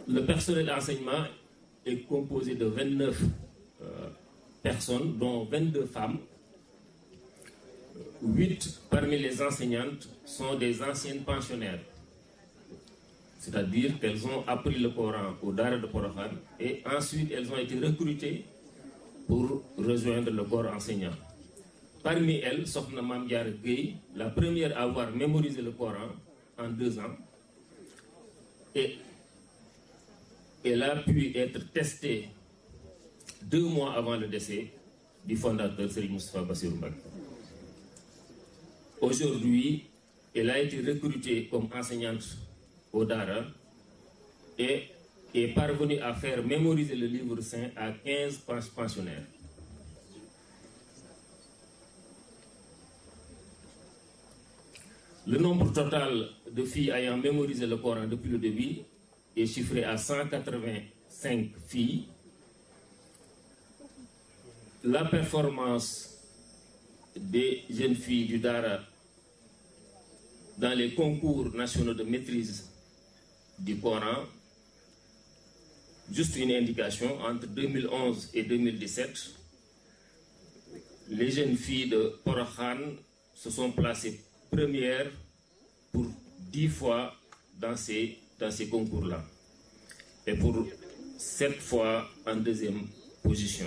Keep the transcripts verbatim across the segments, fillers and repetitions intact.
Le personnel d'enseignement est composé de vingt-neuf euh, personnes, dont vingt-deux femmes. huit parmi les enseignantes sont des anciennes pensionnaires. C'est-à-dire qu'elles ont appris le Coran au Dara de Porokhane et ensuite elles ont été recrutées pour rejoindre le corps enseignant. Parmi elles, Sokhna Mame Diarra Gueye, la première à avoir mémorisé le Coran en deux ans, et elle a pu être testée deux mois avant le décès du fondateur Serigne Moustapha Bassirou Mbacké. Aujourd'hui, elle a été recrutée comme enseignante au Dara et est parvenue à faire mémoriser le livre saint à quinze pensionnaires. Le nombre total de filles ayant mémorisé le Coran depuis le début est chiffré à cent quatre-vingt-cinq filles. La performance des jeunes filles du Dara dans les concours nationaux de maîtrise du Coran, juste une indication, entre deux mille onze et deux mille dix-sept, les jeunes filles de Porokhane se sont placées premières pour dix fois dans ces, dans ces concours-là, et pour sept fois en deuxième position.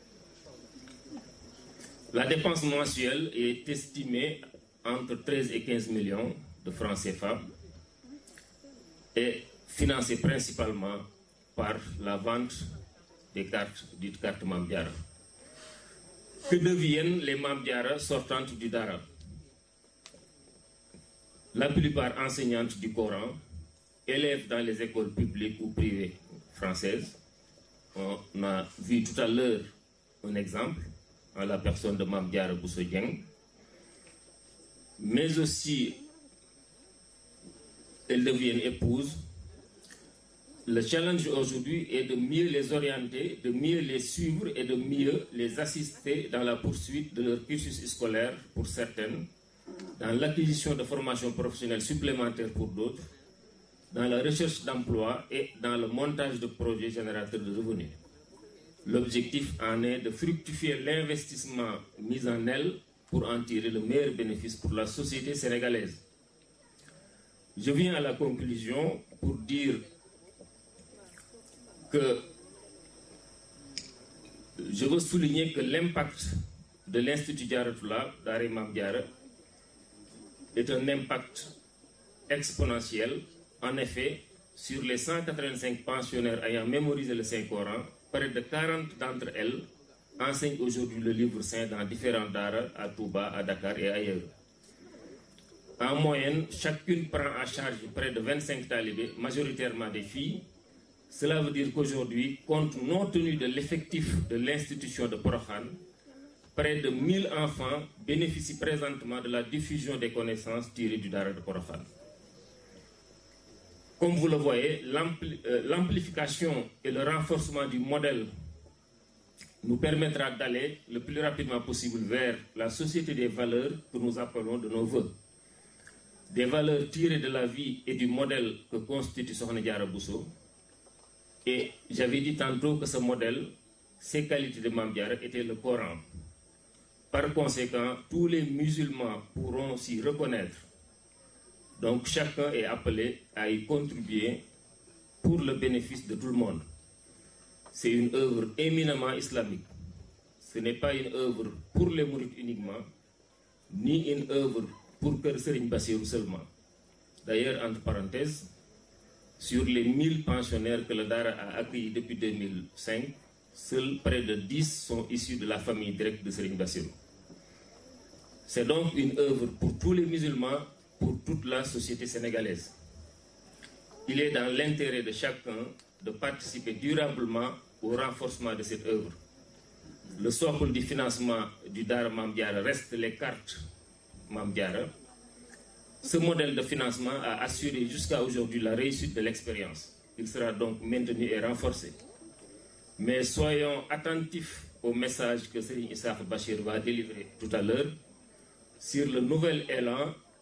La dépense mensuelle est estimée entre treize et quinze millions de francs C F A et financée principalement par la vente des cartes, dites cartes Mame Diarra. Que deviennent les Mame Diarra sortantes du Dara? La plupart enseignantes du Coran, élèves dans les écoles publiques ou privées françaises. On a vu tout à l'heure un exemple en la personne de Mame Diarra Bousso Dieng, mais aussi elles deviennent épouses. Le challenge aujourd'hui est de mieux les orienter, de mieux les suivre et de mieux les assister dans la poursuite de leur cursus scolaire pour certaines, dans l'acquisition de formations professionnelles supplémentaires pour d'autres, dans la recherche d'emploi et dans le montage de projets générateurs de revenus. L'objectif en est de fructifier l'investissement mis en elles pour en tirer le meilleur bénéfice pour la société sénégalaise. Je viens à la conclusion pour dire que je veux souligner que l'impact de l'Institut Diaratoulah Daaray Mame Diarra est un impact exponentiel. En effet, sur les cent quatre-vingt-cinq pensionnaires ayant mémorisé le Saint-Coran, près de quarante d'entre elles enseignent aujourd'hui le livre saint dans différents daara à Touba, à Dakar et ailleurs. En moyenne, chacune prend en charge près de vingt-cinq talibés, majoritairement des filles. Cela veut dire qu'aujourd'hui, compte non tenu de l'effectif de l'institution de Porokhane, près de mille enfants bénéficient présentement de la diffusion des connaissances tirées du Dara de Porokhane. Comme vous le voyez, l'ampli euh, l'amplification et le renforcement du modèle nous permettra d'aller le plus rapidement possible vers la société des valeurs que nous appelons de nos vœux. Des valeurs tirées de la vie et du modèle que constitue Sokhna Diarra Bousso. Et j'avais dit tantôt que ce modèle, ses qualités de Mame Diarra étaient le Coran. Par conséquent, tous les musulmans pourront s'y reconnaître. Donc chacun est appelé à y contribuer pour le bénéfice de tout le monde. C'est une œuvre éminemment islamique. Ce n'est pas une œuvre pour les mourides uniquement, ni une œuvre pour Kër Serigne Bassirou seulement. D'ailleurs, entre parenthèses, sur les mille pensionnaires que le Dara a accueillis depuis deux mille cinq, seuls près de dix sont issus de la famille directe de Serigne Bassirou. C'est donc une œuvre pour tous les musulmans, pour toute la société sénégalaise. Il est dans l'intérêt de chacun de participer durablement au renforcement de cette œuvre. Le socle du financement du Dara Mame Diarra reste les cartes Mame Diarra. Ce modèle de financement a assuré jusqu'à aujourd'hui la réussite de l'expérience. Il sera donc maintenu et renforcé. Mais soyons attentifs au message que Serigne Issakha Bachir va délivrer tout à l'heure sur le nouvel élan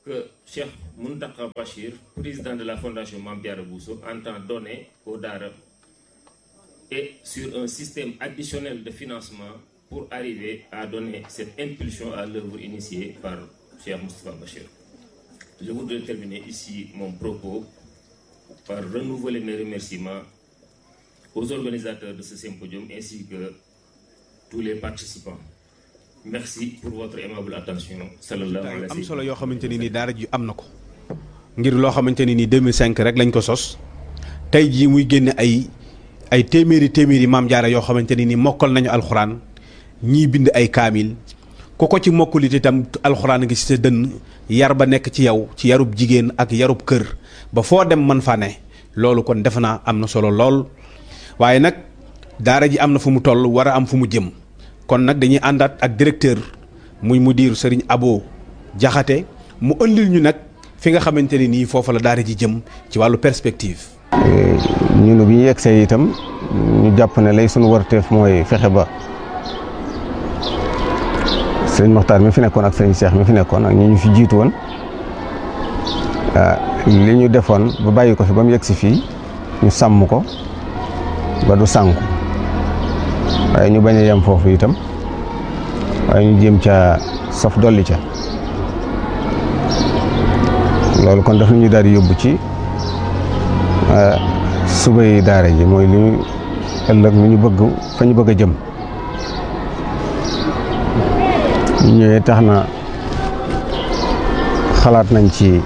que Cheikh Mountakha Bachir, président de la Fondation Mame Diarra Bousso, entend donner au Daara et sur un système additionnel de financement pour arriver à donner cette impulsion à l'œuvre initiée par Cheikh Moustapha Bachir. Je voudrais terminer ici mon propos par renouveler mes remerciements aux organisateurs de ce symposium ainsi que tous les participants. Merci pour votre aimable attention. Sallallahu alayhi wa sallam. am solo yoo xamante ni nii daara ji am na ko ngir loo xamante ni nii deux mille cinq rek lañ ko sos tey jii muy génne ay ay téeméeri téeméeri maam jaara yoo xamante ni nii mokkal nañu alxuraan ñii bind ay kaamil ku ko ci mokkulit itam alxuraan ngi ci sa dënn yar ba nekk ci yow ci yarub jigéen ak yarub kër ba foo dem man fa ne loolu kon defe naa am na solo lool waaye nag daara ji am na fu mu toll war a am fu mu jëm kon nag dañuy àndaat ak directeur muy mudir Serigne Abo Jaxate mu ëndil ñu nag fi nga xamante ne nii foofa la daara ji jëm ci wàllu perspective. ñun bi ñu yegsee itam ñu jàpp ne lay sunu warteef mooy fexe ba sëñ Moxtaar mi fi nekkoon ak sëñ Cheikh mi fi nekkoon ak ñi ñu fi jiitu woon li ñu defoon ba bàyyi ko fi ba mu yegsi fii ñu sàmm ko ba du sànku waaye ñu bañ a yem foofu itam waaye ñu jéem ca saf dolli ca loolu kon daf ñu daal di yóbbu ci subay daara ji mooy li ñu ëllëg lu ñu bëgg fa ñu bëgg a jëm ñu ñëwee tax na xalaat nañ ci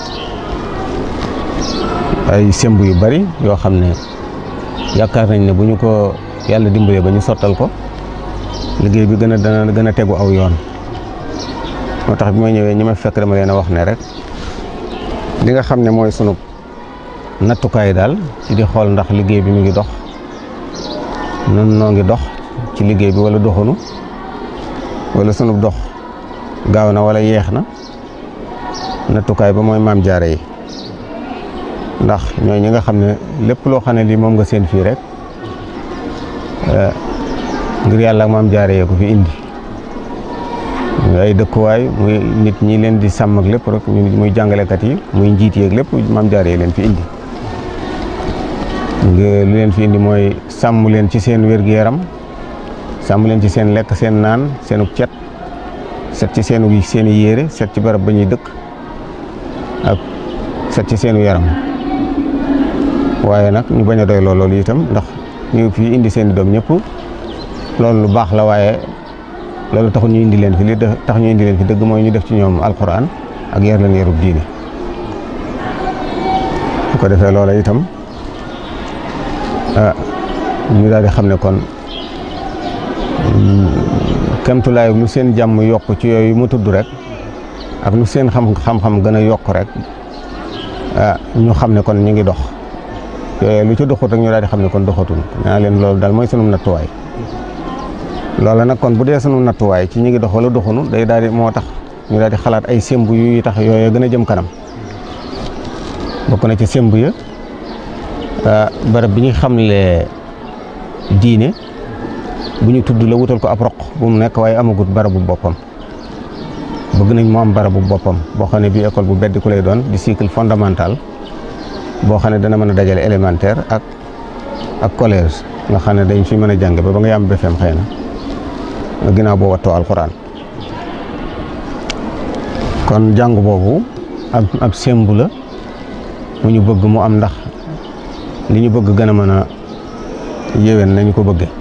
ay semb yu bari yoo xam ne yaakaar nañ ne bu ñu ko yàlla dimbalee ba ñu sottal ko liggéey bi gën a dana gën a tegu aw yoon moo tax bi ma ñëwee ñi ma fekk dama leen a wax ne rek li nga xam ne mooy sunu nattukaay daal ci di xool ndax liggéey bi mu ngi dox nun noo ngi dox ci liggéey bi wala doxunu wala sunu dox gaaw na wala yeex na nattukaay ba mooy maam jaare yi ndax ñooy ñi nga xam ne lépp loo xam ne lii moom nga seen fii rek ngir yàlla ak maam jaare yee ko fi indi muy ay dëkkuwaay muy nit ñi leen di sàmm ak lépp rek muy jàngalekat yi muy njiit yeeg lépp maam jaare yi leen fi indi lu leen fi indi mooy sàmm leen ci seen wér-gu-yaram sàmm leen ci seen lekk seen naan seenu cet set ci seenu seeni yére set ci barab ba ñuy dëkk ak set ci seenu yaram waaye nag ñu bañ a doy loolu itam ndax ñu fi indi seen i doom ñëpp loolu lu baax la waaye loolu taxul ñu indi leen fi li tax ñu indi leen fi dëgg mooy ñu def ci ñoom alquran ak yar leen yarub diine bu ko defee loola itam ah ñu daal di xam ne kon kemtulaay lu seen jàmm yokk ci yooyu mu tudd rek ak lu seen xam xam-xam gën a yokk rek ah ñu xam ne kon ñu ngi dox yooyu lu ci doxut rek ñu daal di xam ne kon doxatul naa leen loolu daal mooy sunu nattuwaay loola nag kon bu dee sunu nattuwaay ci ñu ngi dox wala doxunu day daal di moo tax ñu daal di xalaat ay semb yu tax yooyu gën a jëm kanam bokk na ci semb ya barab bi ñu xamle diine bu ñu tudd la wutal ko ab roq bu mu nekk waaye amagut barabu boppam bëgg nañ mu am barabu boppam boo xam ne bii école bu beddi ku lay doon di cycle fondamental boo xam ne dana mën a dajale élémentaire ak ak collège nga xam ne dañ fi mën a jàng ba ba nga yam B F E M xëy na ginnaaw boo wattoo alxuraan kon jàng boobu ab ab sembu la mu ñu bëgg mu am ndax li ñu bëgg gën a mën a yéwén nañu ko bëgge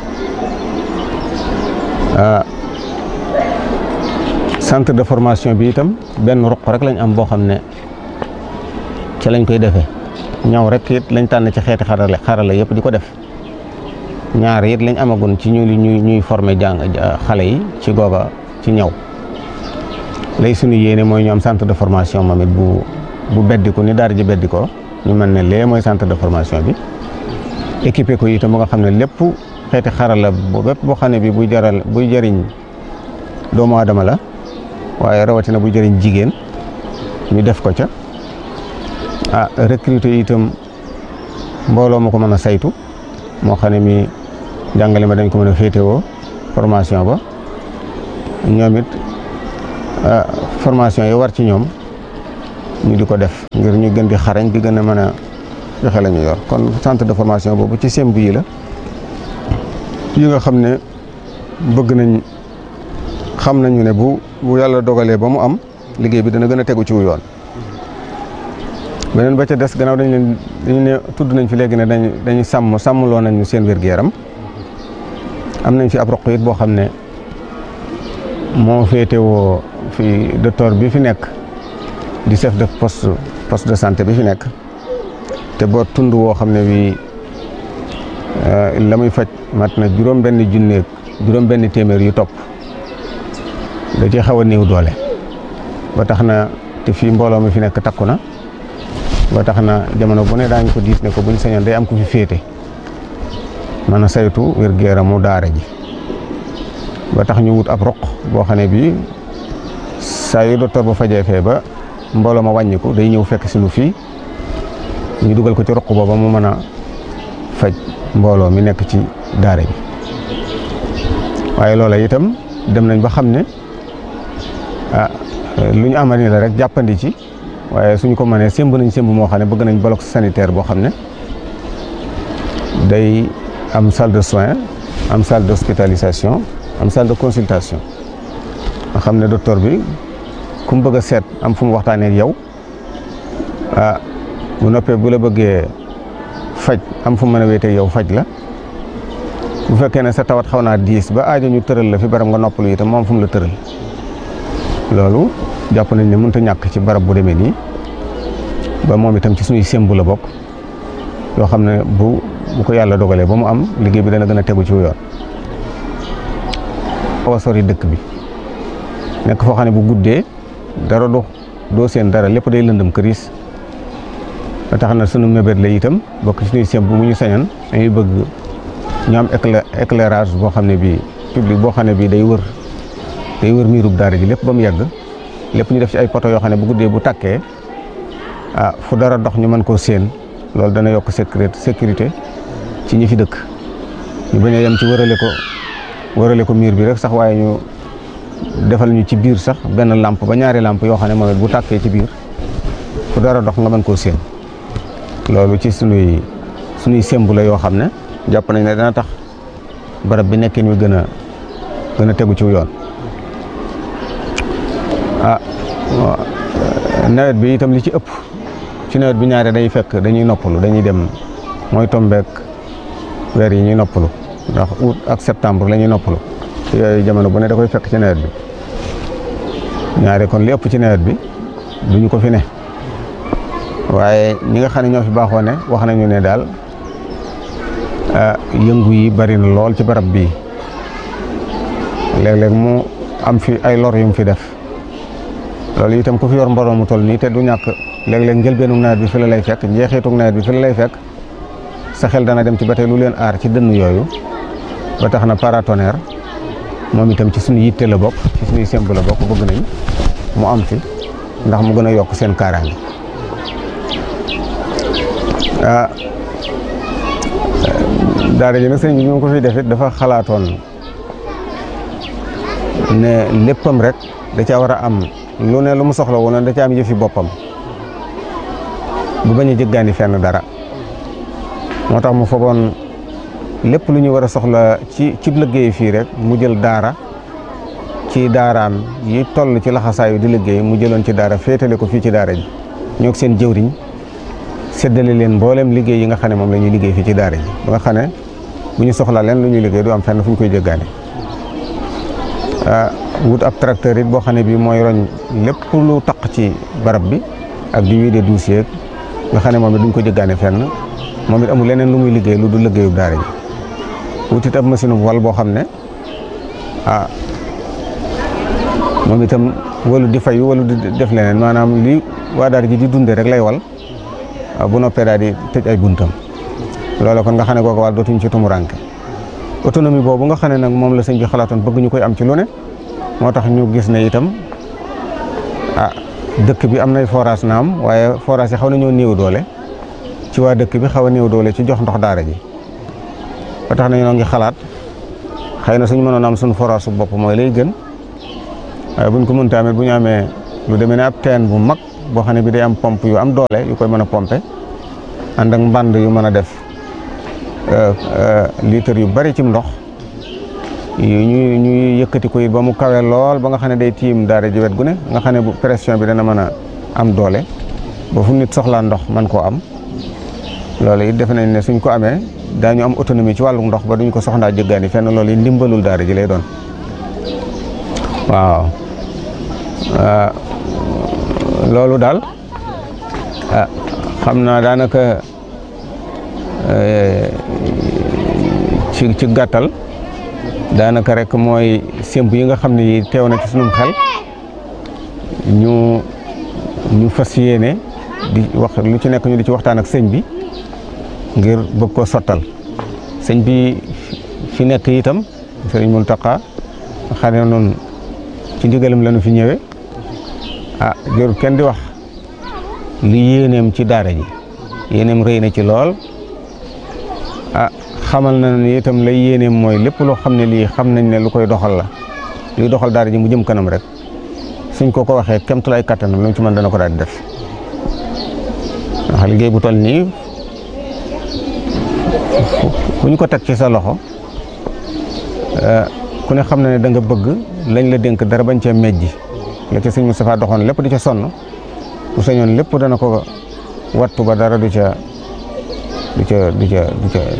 centre de formation bi itam benn ruq rek lañ am boo xam ne ci lañ koy defee ñaw rek it lañ tànn ci xeeti xarale xarale yëpp di ko def ñaar it lañ amagun ci ñu ñuy ñuy former jàng xale yi ci googa ci ñaw lay suñu yéene mooy ñu am centre de formation moom it bu bu beddiku ni daara ji beddikoo ñu mën ne lee mooy centre de formation bi équipé ko itam ba nga xam ne lépp xeeti xarala bu bépp boo xam ne bi buy jaral buy jëriñ doomu aadama la waaye rawatina buy jëriñ jigéen ñu def ko ca ah recruter itam mbooloo ma ko mën a saytu moo xam ne mi jàngale ma dañ ko mën a féetewoo formation ba ñoom it formation yi war ci ñoom ñu di ko def ngir ñu gën di xarañ di gën a mën a joxe la ñu yor. kon centre de formation boobu ci semb yi la yi nga xam ne bëgg nañ xam nañu ne bu bu yàlla dogalee ba mu am liggéey bi dana gën a tegu ci wu yoon. beneen ba ca des gannaaw dañ leen dañu ne tudd nañ fi léegi ne dañ dañuy sàmm sàmmloo nañu seen wér-gu-yaram am nañ fi ab roq it boo xam ne moo féetewoo fi docteur bi fi nekk di chef de poste poste de santé bi fi nekk te boo tund woo xam ne bii la muy faj mat na juróom benn junneeg juróom benn téeméer yu topp da ci xaw a néew doole ba tax na te fii mbooloo mi fi nekk takku na ba tax na jamono bu ne daañu ko diis ne ko buñ sañoon day am ku fi féete mën a saytu wér-gu-yaramu daara ji ba tax ñu wut ab roq boo xam ne bii saa yu docteur ba fajee fee ba mbooloo ma wàññiku day ñëw fekk si nu fii ñu dugal ko ci roq booba mu mën a faj mbooloo mi nekk ci daara ji waaye loola itam dem nañ ba xam ne ah lu ñu amal ni la rek jàppandi ci waaye suñ ko mënee sémb nañ sémb moo xam ne bëgg nañ bloc sanitaire boo xam ne day am salle de soins am salle d'hospitalisation am salle de consultation nga xam ne docteur bi ku mu bëgg a seet am fu mu waxtaanee ak yow ah bu noppee bu la bëggee faj am fu mu mën a wéetee yow faj la bu fekkee ne sa tawat xaw naa diis ba aajo ñu tëral la fi barab nga noppalu itam moom fu mu la tëral loolu jàpp nañ ne mënut a ñàkk ci barab bu demee nii ba moom itam ci suñuy sémbu la bokk yoo xam ne bu bu ko yàlla dogalee ba mu am liggéey bi dana gën a tegu ci yoon. xaw a sori dëkk bi nekk foo xam ne bu guddee dara du doo seen dara lépp day lëndëm këriis ba tax na sunu mébét la itam bokk ci suñuy sémbu bu ñu sañoon dañuy bëgg ñu am éclairage boo xam ne bii public boo xam ne bii day wër day wër miirub daara ji lépp ba mu yàgg lépp ñu def ci ay poto yoo xam ne bu guddee bu takkee ah fu dara dox ñu mën koo séen loolu dana yokk sécurité sécurité ci ñi fi dëkk ñu bañ a yem ci wërale ko wërale ko miir bi rek sax waaye ñu defal ñu ci biir sax benn lampe ba ñaari lampe yoo xam ne moom it bu tàkkee ci biir fu dara dox nga mën koo séen loolu ci sunuy sunuy sémbu la yoo xam ne jàpp nañ ne dana tax barab bi nekkin wi gën a gën a tegu ci yoon. ah nawet bi itam li ci ëpp ci nawet bi ñaare day fekk dañuy noppalu dañuy dem mooy tombeek weer yi ñuy noppalu ndax août ak septembre la ñuy noppalu yooyu jamono bu ne da koy fekk ci nawet bi ñaare kon li ëpp ci nawet bi duñu ko fi ne waaye ñi nga xam ne ñoo fi baaxoo ne wax nañu ne daal yëngu yi bari na lool ci barab bii léeg-léeg mu am fi ay lor yu mu fi def loolu itam ku fi yor mbooloo mu toll nii te du ñàkk léeg-léeg njëlbeenu nawet bi fi la lay fekk njeexitu nawet bi fi la lay fekk sa xel dana dem ci ba tey lu leen aar ci dënn yooyu ba tax na paratonnerre moom itam ci suñu yitte la bokk ci suñuy semb la bokk bëgg nañ mu am fi ndax mu gën a yokk seen kaaraange ah daara ji nag sëñ bi ñu ko fi def it dafa xalaatoon ne léppam rek da caa war a am lu ne lu mu soxla woon da caa am yëfi boppam bu bañ a jëggaani fenn dara moo tax mu fogoon lépp lu ñu war a soxla ci ci liggéey fii rek mu jël daara ci daaraam yi toll ci laxasaayu di liggéey mu jëloon ci daara féetale ko fii ci daara ji ñoo seen jëwriñ séddale leen mboolem liggéey yi nga xam ne moom la ñuy liggéey fii ci daara ji ba nga xam ne bu ñu soxla leen lu ñuy liggéey du am fenn fu ñu koy jëggaane wut ab tracteur it boo xam ne bii mooy roñ lépp lu taq ci barab bi ak di wiide dossier nga xam ne moom it duñ ko jëggaane fenn moom it amul leneen lu muy liggéey lu du liggéeyu daara ji wut it ab machine bu wal boo xam ne ah moom itam walu di fayu walu di def leneen maanaam li waa daara ji di dunde rek lay wal bu noppee daal di tëj ay buntam loolu kon nga xam ne kooku wàll dootuñ ci tumuranke autonomie boobu nga xam ne nag moom la sëñ bi xalaatoon bëgg ñu koy am ci lu ne moo tax ñu gis ne itam ah dëkk bi am nay forage naam waaye forage yi xaw nañoo néew doole ci waa dëkk bi xaw a néew doole ci jox ndox daara ji ba tax na ñoo ngi xalaat xëy na suñu mënoon am suñu forage su bopp mooy lay gën waaye buñ ko mënta amee bu ñu amee lu demee ne ab teen bu mag boo xam ne bi day am pompe yu am doole yu koy mën a pompe ànd ak mbànd yu mën a def litre yu bari ci ndox yu ñu ñuy yëkkati ko it ba mu kawe lool ba nga xam ne day tiim daara ji wet gu ne nga xam ne bu pression bi dana mën a am doole ba fu nit soxlaa ndox man koo am loolu it defe nañ ne suñ ko amee daañu am autonomie ci wàllu ndox ba duñ ko soxlaa jëggaani fenn loolu it ndimbalul daara ji lay doon waaw loolu daal xam naa daanaka ci ci gàttal daanaka rek mooy sémb yi nga xam ne yi teew na ci sunum xel ñu ñu fas yéene di wax lu ci nekk ñu di ci waxtaan ak sëñ bi ngir bëgg koo sottal sëñ bi fi nekk itam sëriñ Mountakha xam ne noonu ci ndigalam la ñu fi ñëwee ah jërul kenn di wax li yéeneem ci daara ji yéeneem rëy na ci lool ah xamal na ni itam lay yéeneem mooy lépp loo xam ne lii xam nañ ne lu koy doxal la luy doxal daara ji mu jëm kanam rek suñ ko ko waxee kemtulaay kattanam lu mu ci mën dana ko daal di def ndax liggéey bu toll nii bu ñu ko teg ci sa loxo ku ne xam na ne da nga bëgg lañ la dénk dara bañ cee mejji la ci sëñ Moustapha doxoon lépp di ca sonn bu sañoon lépp dana ko wattu ba dara du ca du ca du ca du ca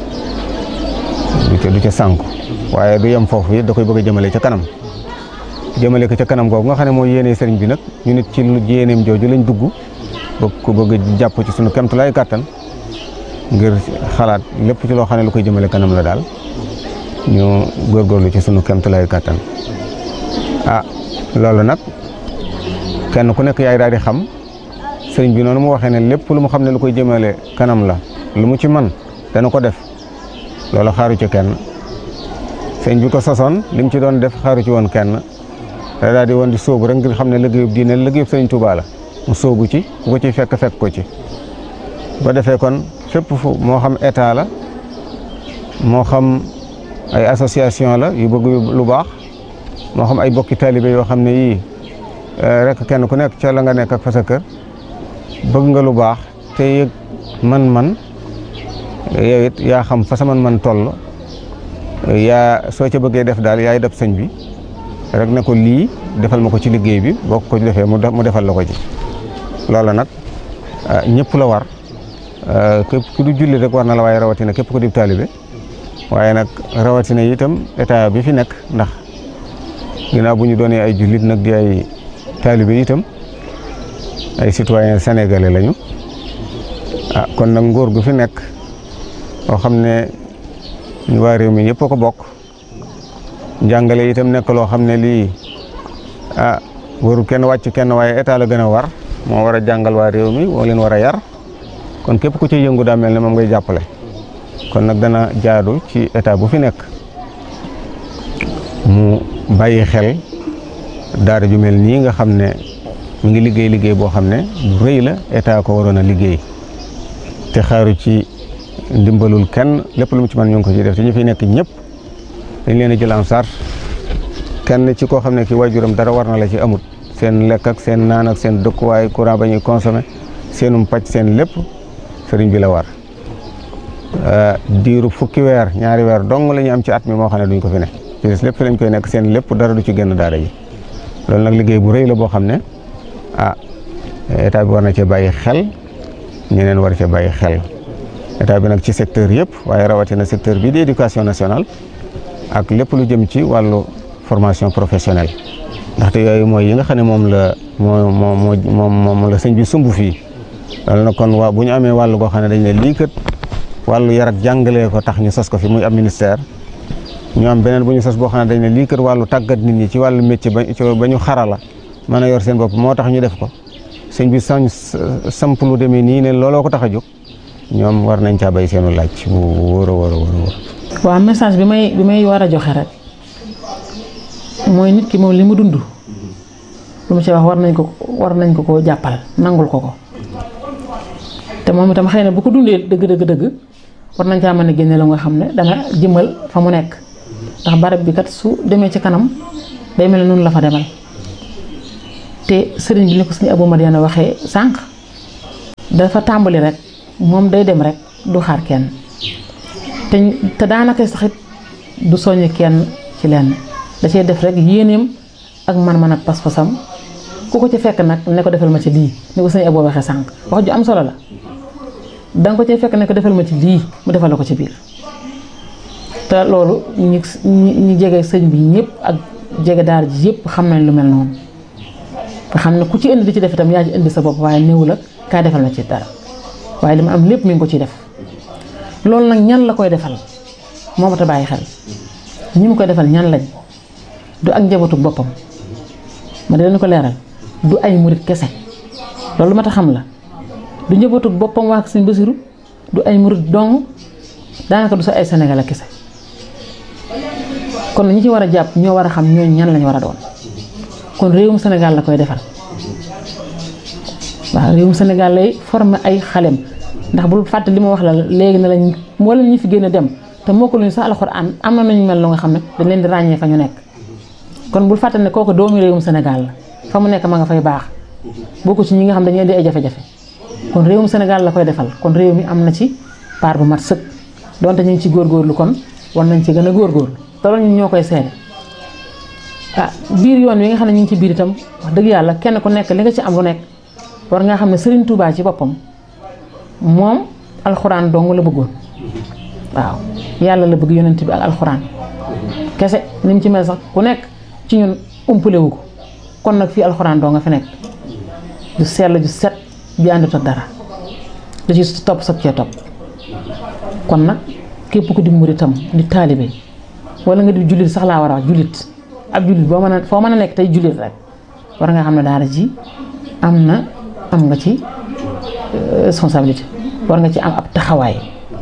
du ca du ca sànku waaye du yem foofu it da koy bëgg a jëmale ca kanam jëmale ko ca kanam googu nga xam ne mooy yéene sëriñ bi nag ñu nit ci lu yéeneem jooju lañ dugg bëgg ko bëgg jàpp ci sunu kemtulaay kàttan ngir xalaat lépp ci loo xam ne lu koy jëmale kanam la daal ñu góorgóorlu ci sunu kemtulaay kàttan ah loolu nag kenn ku nekk yaay daal di xam sëriñ bi noonu mu waxee ne lépp lu mu xam ne lu koy jëmale kanam la lu mu ci man dana ko def loolu xaaru ci kenn sëriñ bi ko sosoon li mu ci doon def xaaru ci woon kenn da daal di woon di sóobu rek ngir xam ne liggéeyub diine liggéeyub sëriñ Tuubaa la mu sóobu ci ku ko ciy fekk fekk ko ci ba defee kon fépp fu moo xam état la moo xam ay association la yu bëgg lu baax moo xam ay bokki taalibe yoo xam ne yii rek kenn ku nekk ca la nga nekk ak fa sa kër bëgg nga lu baax te yëg man-man yow it yaa xam fa sa man-man toll yaa soo ca bëggee def daal yaay def sëñ bi rek ne ko lii defal ma ko ci liggéey bi boo ko defee mu defal la ko ci loolu nag ñëpp la war képp ku du julli rek war na la waaye rawatina képp ku di taalibe waaye nag rawatina itam état bi fi nekk ndax ginnaaw bu ñu doonee ay jullit nag di ay taalibe itam ay citoyen sénégalais lañu ah kon nag nguur gu fi nekk boo xam ne ñu waa réew mi yëpp a ko bokk njàngale itam nekk loo xam ne lii ah waru kenn wàcc kenn waaye état la gën a war moo war a jàngal waa réew mi moo leen war a yar kon képp ku ci yëngu daa mel ne moom ngay jàppale kon nag dana jaadu ci état bu fi nekk mu bàyyi xel daara ju mel nii nga xam ne mu ngi liggéey liggéey boo xam ne bu rëy la état ko waroon a liggéey te xaaru ci ndimbalul kenn lépp lu mu ci mën ñu ngi ko ci def te ñu fi nekk ñëpp dañ leen a jël en charge kenn ci koo xam ne ki waajuram dara war na la ci amut seen lekk ak seen naan ak seen dëkkuwaay courant ba ñuy consommé seenum pàcc seen lépp sëriñ bi la war diiru fukki weer ñaari weer dong la ñu am ci at mi moo xam ne duñ ko fi ne ci des lépp fi lañ koy nekk seen lépp dara du ci génn daara ji loolu nag liggéey bu rëy la boo xam ne ah état bi war na cee bàyyi xel ñeneen war cee bàyyi xel état bi nag ci secteur yëpp waaye rawatina secteur bi di éducation nationale ak lépp lu jëm ci wàllu formation professionnelle ndaxte yooyu mooy yi nga xam ne moom la moo moo moo moom la sëñ bi sumb fii loolu nag kon waa bu ñu amee wàllu goo xam ne dañ ne lii kat wàllu yar ak jàngalee ko tax ñu sos ko fi muy am ministère ñu am beneen bu ñu sos boo xam ne dañ ne lii kat wàllu tàggat nit ñi ci wàllu métier ba ba ñu xarala mën a yor seen bopp moo tax ñu def ko sëñ bi sañ samp lu demee nii ne looloo ko tax a jóg ñoom war nañ caa bay seenu laaj bu wóor a wóor a wóor waaw message bi may bi may war a joxe rek mooy nit ki moom li mu dund lu mu ci wax war nañ ko war nañ ko koo jàppal nangul ko ko te moom itam xëy na bu ko dundee dëgg dëgg dëgg war nañ caa mën a génne la nga xam ne dana jëmal fa mu nekk ndax barab bi kat su demee ci kanam day mel ne noonu la fa demal te sëriñ bi ni ko sëñ Abou Madiana waxee sànq dafa tàmbali rek moom day dem rek du xaar kenn te te daanaka saxit du soññ kenn ci lenn da cee def rek yéeneem ak man-man ak pas-pasam ku ko ci fekk nag ne ko defal ma ci lii ni ko sëñ Abou waxee sànq wax ju am solo la danga ko ci fekk ne ko defal ma ci lii mu defal la ko ci biir te loolu ñi ñi jege sëñ bi ñëpp ak jege daara ji yëpp xam nañ lu mel noonu nga xam ne ku ci indi di ci def itam yaa ci indi sa bopp waaye néew la kaa defal ma ci dara waaye li ma am lépp mi ngi ko ciy def loolu nag ñan la koy defal moo ma ta bàyyi xel ñi mu koy defal ñan lañ du ak njabootu boppam ma dina ko leeral du ay murit kese loolu ma ta xam la du njabootu boppam waa Sëñ Basiru du ay murit dong daanaka du sa ay Sénégal kese kon ñi ci war a jàpp ñoo war a xam ñooñu ñan lañ war a doon kon réewum Sénégal la koy defal waaw réewum Sénégal lay former ay xalem ndax bul fàtte li ma wax la léegi ne lañ wala ñi fi génn dem te moo ko luñu sax alxuraan am na nañu mel lu nga xam ne dañ leen di ràññee fa ñu nekk kon bul fàtte ne kooku doomu réewum Sénégal la fa mu nekk ma nga fay baax bokku ci ñi nga xam dañuy indi ay jafe-jafe kon réewum Sénégal la koy defal kon réew mi am na ci part bu mat sëkk donte ñu ngi ci góorgóorlu kon war nañ ci gën a góorgóorlu te loolu ñun ñoo koy seede ah biir yoon wi nga xam ne ñu ngi ci biir itam wax dëgg yàlla kenn ku nekk li nga ci am lu nekk war nga xam ne Serigne Touba ci boppam moom alxuraan dong la bëggoon waaw yàlla la bëgg yonent bi ak alxuraan kese ni mu ci mel sax ku nekk ci ñun umpale wu ko kon nag fii alxuraan dong nga fi nekk ju sell ju set ju àndut ak dara da ci topp sag cee topp kon nag képp ku di muritam di taalibe wala nga di jullit sax laa war a wax jullit ab jullit boo mën a foo mën a nekk tey jullit rek war nga xam ne daara ji am na am nga ci responsabilité war nga ci am ab taxawaay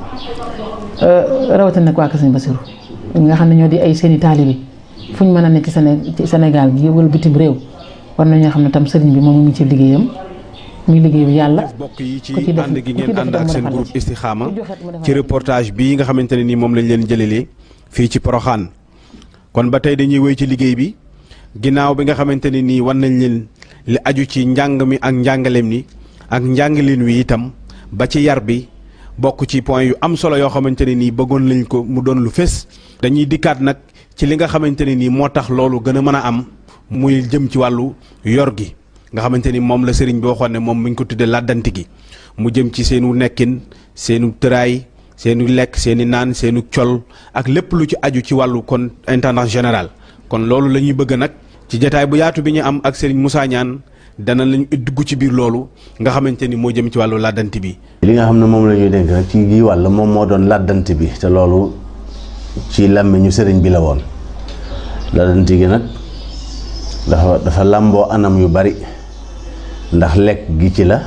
rawatina nag waa Kër Sëñ Basiru nga xam ne ñoo di ay seeni taalibe fu ñu mën a nekk ci Sénégal gi wala bitim réew war nañoo xam ne tam sëriñ bi moom mu ngi ci liggéeyam muy liggéey bi yàlla bokk yi ci ànd gi ngeen ànd ak seen groupe Istikhama ci reportage bii nga xamante ne nii moom lañ leen jëlelee fii ci Porokhane kon ba tey dañuy wéy ci liggéey bi ginnaaw bi nga xamante ne nii wan nañ leen li aju ci njàng mi ak njàngaleem ni ak njàngaleen wi itam ba ci yar bi bokk ci point yu am solo yoo xamante ne nii bëggoon lañ ko mu doon lu fés dañuy dikkaat nag ci li nga xamante ne nii moo tax loolu gën a mën a am muy jëm ci wàllu yor gi nga xamante ni moom la sëriñ bi waxoon ne moom mi ngi ko tuddee làddanti gi mu jëm ci seenu nekkin seenu tëraay seenu lekk seeni naan seenu col ak lépp lu ci aju ci wàllu kon intendant général kon loolu la ñuy bëgg nag ci jataay bu yaatu bi ñu am ak sëriñ Moussa Niane dana lañu dugg ci biir loolu nga xamante ni moo jëm ci wàllu làddanti bi. li nga xam ne moom la ñuy dénk nag ci gii wàll moom moo doon làddanti bi te loolu ci làmmiñu sëriñ bi la woon làddanti gi nag dafa dafa làmboo anam yu bari ndax lekk gi ci la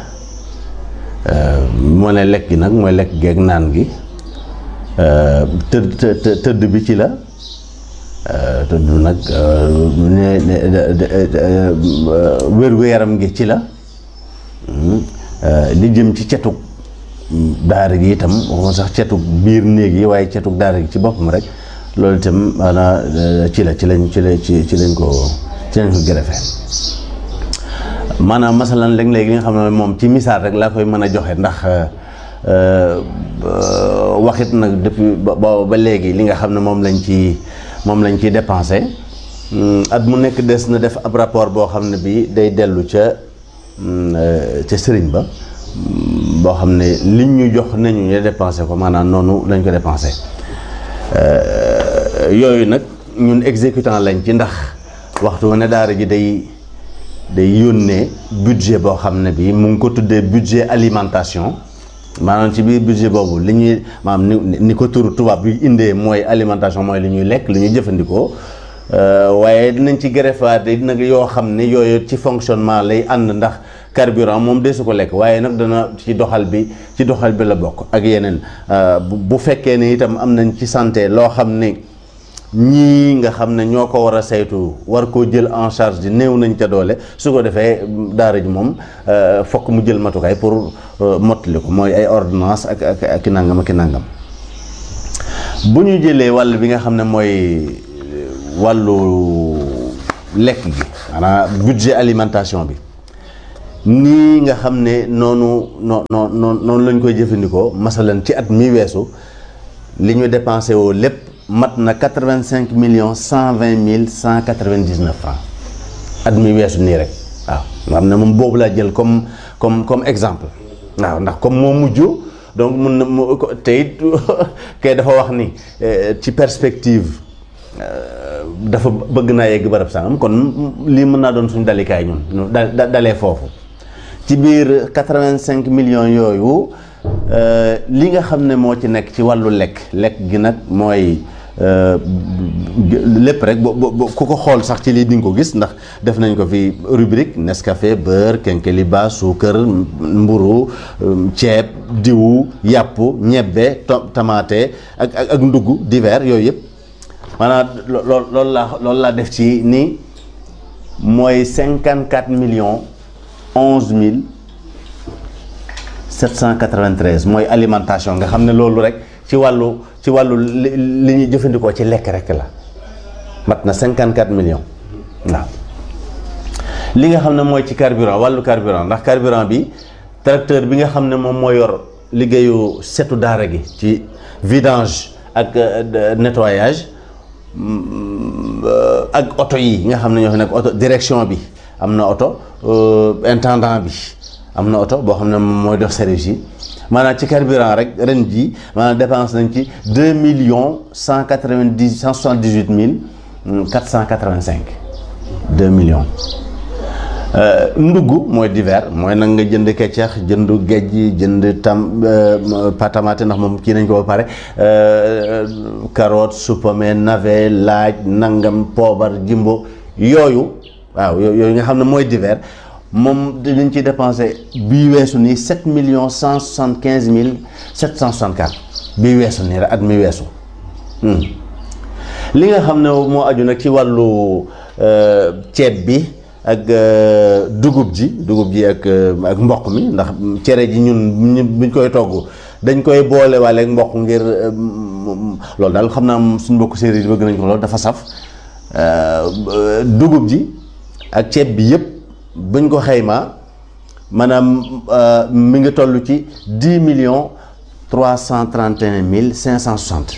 moo ne lekk gi nag mooy lekk geeg naan gi tëdd tëdd bi ci la tëdd nag wér-gu-yaram gi ci la li jëm ci cetug daara gi itam waxuma sax cetug biir néeg yi waaye cetug daara gi ci boppam rek loolu itam maanaam ci la ci lañ ci la ci ci lañ ko ci lañ ko gërëfee maanaam masalan léeg-léeg li nga xam ne moom ci misaal rek laa koy mën a joxe ndax waxit nag depuis ba ba léegi li nga xam ne moom lañ ci moom lañ ciy dépensé at mu nekk des na def ab rapport boo xam ne bii day dellu ca ca sëriñ ba boo xam ne liñ ñu jox nañu ñu dépensé ko maanaam noonu lañ ko dépensé yooyu nag ñun exécutant lañ ci ndax waxtu ne daara ji day day yónnee budget boo xam ne bii mu ngi ko tuddee budget alimentation maanaam ci biir budget boobu li ñuy maanaam ni ni ko turu tubaab bi indee mooy alimentation mooy li ñuy lekk li ñuy jëfandikoo waaye dinañ ci greffaat nag yoo xam ne yooyu ci fonctionnement lay ànd ndax carburant moom deesu ko lekk waaye nag dana ci doxal bi ci doxal bi la bokk ak yeneen bu fekkee ne itam am nañ ci santé loo xam ne ñii nga xam ne ñoo ko war a saytu war koo jël en charge di néew nañ ca doole su ko defee daara ji moom fokk mu jël matukaay pour mottali ko mooy ay ordonnance ak ak ak ki nangam ak ki nangam bu ñu jëlee wàll bi nga xam ne mooy wàllu lekk gi maanaam budget alimentation bi nii nga xam ne noonu noo noo noonu lañ koy jëfandikoo masalan ci at mi weesu li ñu dépensé woo lépp mat na quatre-vingt-cinq millions cent vingt mille cent quatre-vingt-dix-neuf francs at mi weesu nii rek waaw nga xam ne moom boobu laa jël comme comme comme exemple waaw ndax comme moo mujj donc mun na mu te it kay dafa wax ni ci perspective dafa bëgg naa yegg barab sangam kon lii mën naa doon suñu dalikaay ñun da dalee foofu ci biir quatre-vingt-cinq millions yooyu li nga xam ne moo ci nekk ci wàllu lekk lekk gi nag mooy lépp rek bo ku ko xool sax ci lii di nga ko gis ndax def nañ ko fi rubrique Nescafé beurre kenkeliba suukar mburu ceeb diwu yàpp ñebbe tamaate ak ak ndugg divers yooyu yëpp maanaam lool loolu laa loolu laa def ci ni mooy cinquante quatre millions onze mille sept cent quatre-vingt-treize mooy alimentation nga xam ne loolu rek ci wàllu ci wàllu li ñuy jëfandikoo ci lekk rek la mat na cinquante quatre millions waaw li nga xam ne mooy ci carburant wàllu carburant ndax carburant bi tracteur bi nga xam ne moom moo yor liggéeyu setu daara gi ci vidange ak nettoyage ak oto yi nga xam ne ñoo fi nekk oto direction bi am na oto intendant bi am na oto boo xam ne mooy dox service yi maanaam ci carburant rek ren ji maanaam dépense nañ ci deux millions cent quatre-vingt-dix cent soixante-dix-huit mille quatre cent quatre-vingt-cinq deux millions ndugg mooy divers mooy nag nga jënd keccax jënd géej jënd tam patamate ndax moom kii nañ ko ba pare carotte supame navet laaj nangam poobar jimbo yooyu waaw yooyu nga xam ne mooy divers moom dinañ ci dépensé bii weesu nii sept millions cent soixante quinze mille sept cent soixante quatre bii weesu nii rek at mi weesu li nga xam ne moo aju nag ci wàllu ceeb bi ak dugub ji dugub ji ak ak mboq mi ndax cere ji ñun buñ koy togg dañ koy boole waale ak mboq ngir loolu daal xam naa suñ mbokk séeréer yi bëgg nañ ko loolu dafa saf dugub ji ak ceeb bi yëpp buñ ko xaymaa maanaam mi ngi toll ci dix millions trois cent trente et un mille cinq cent soixante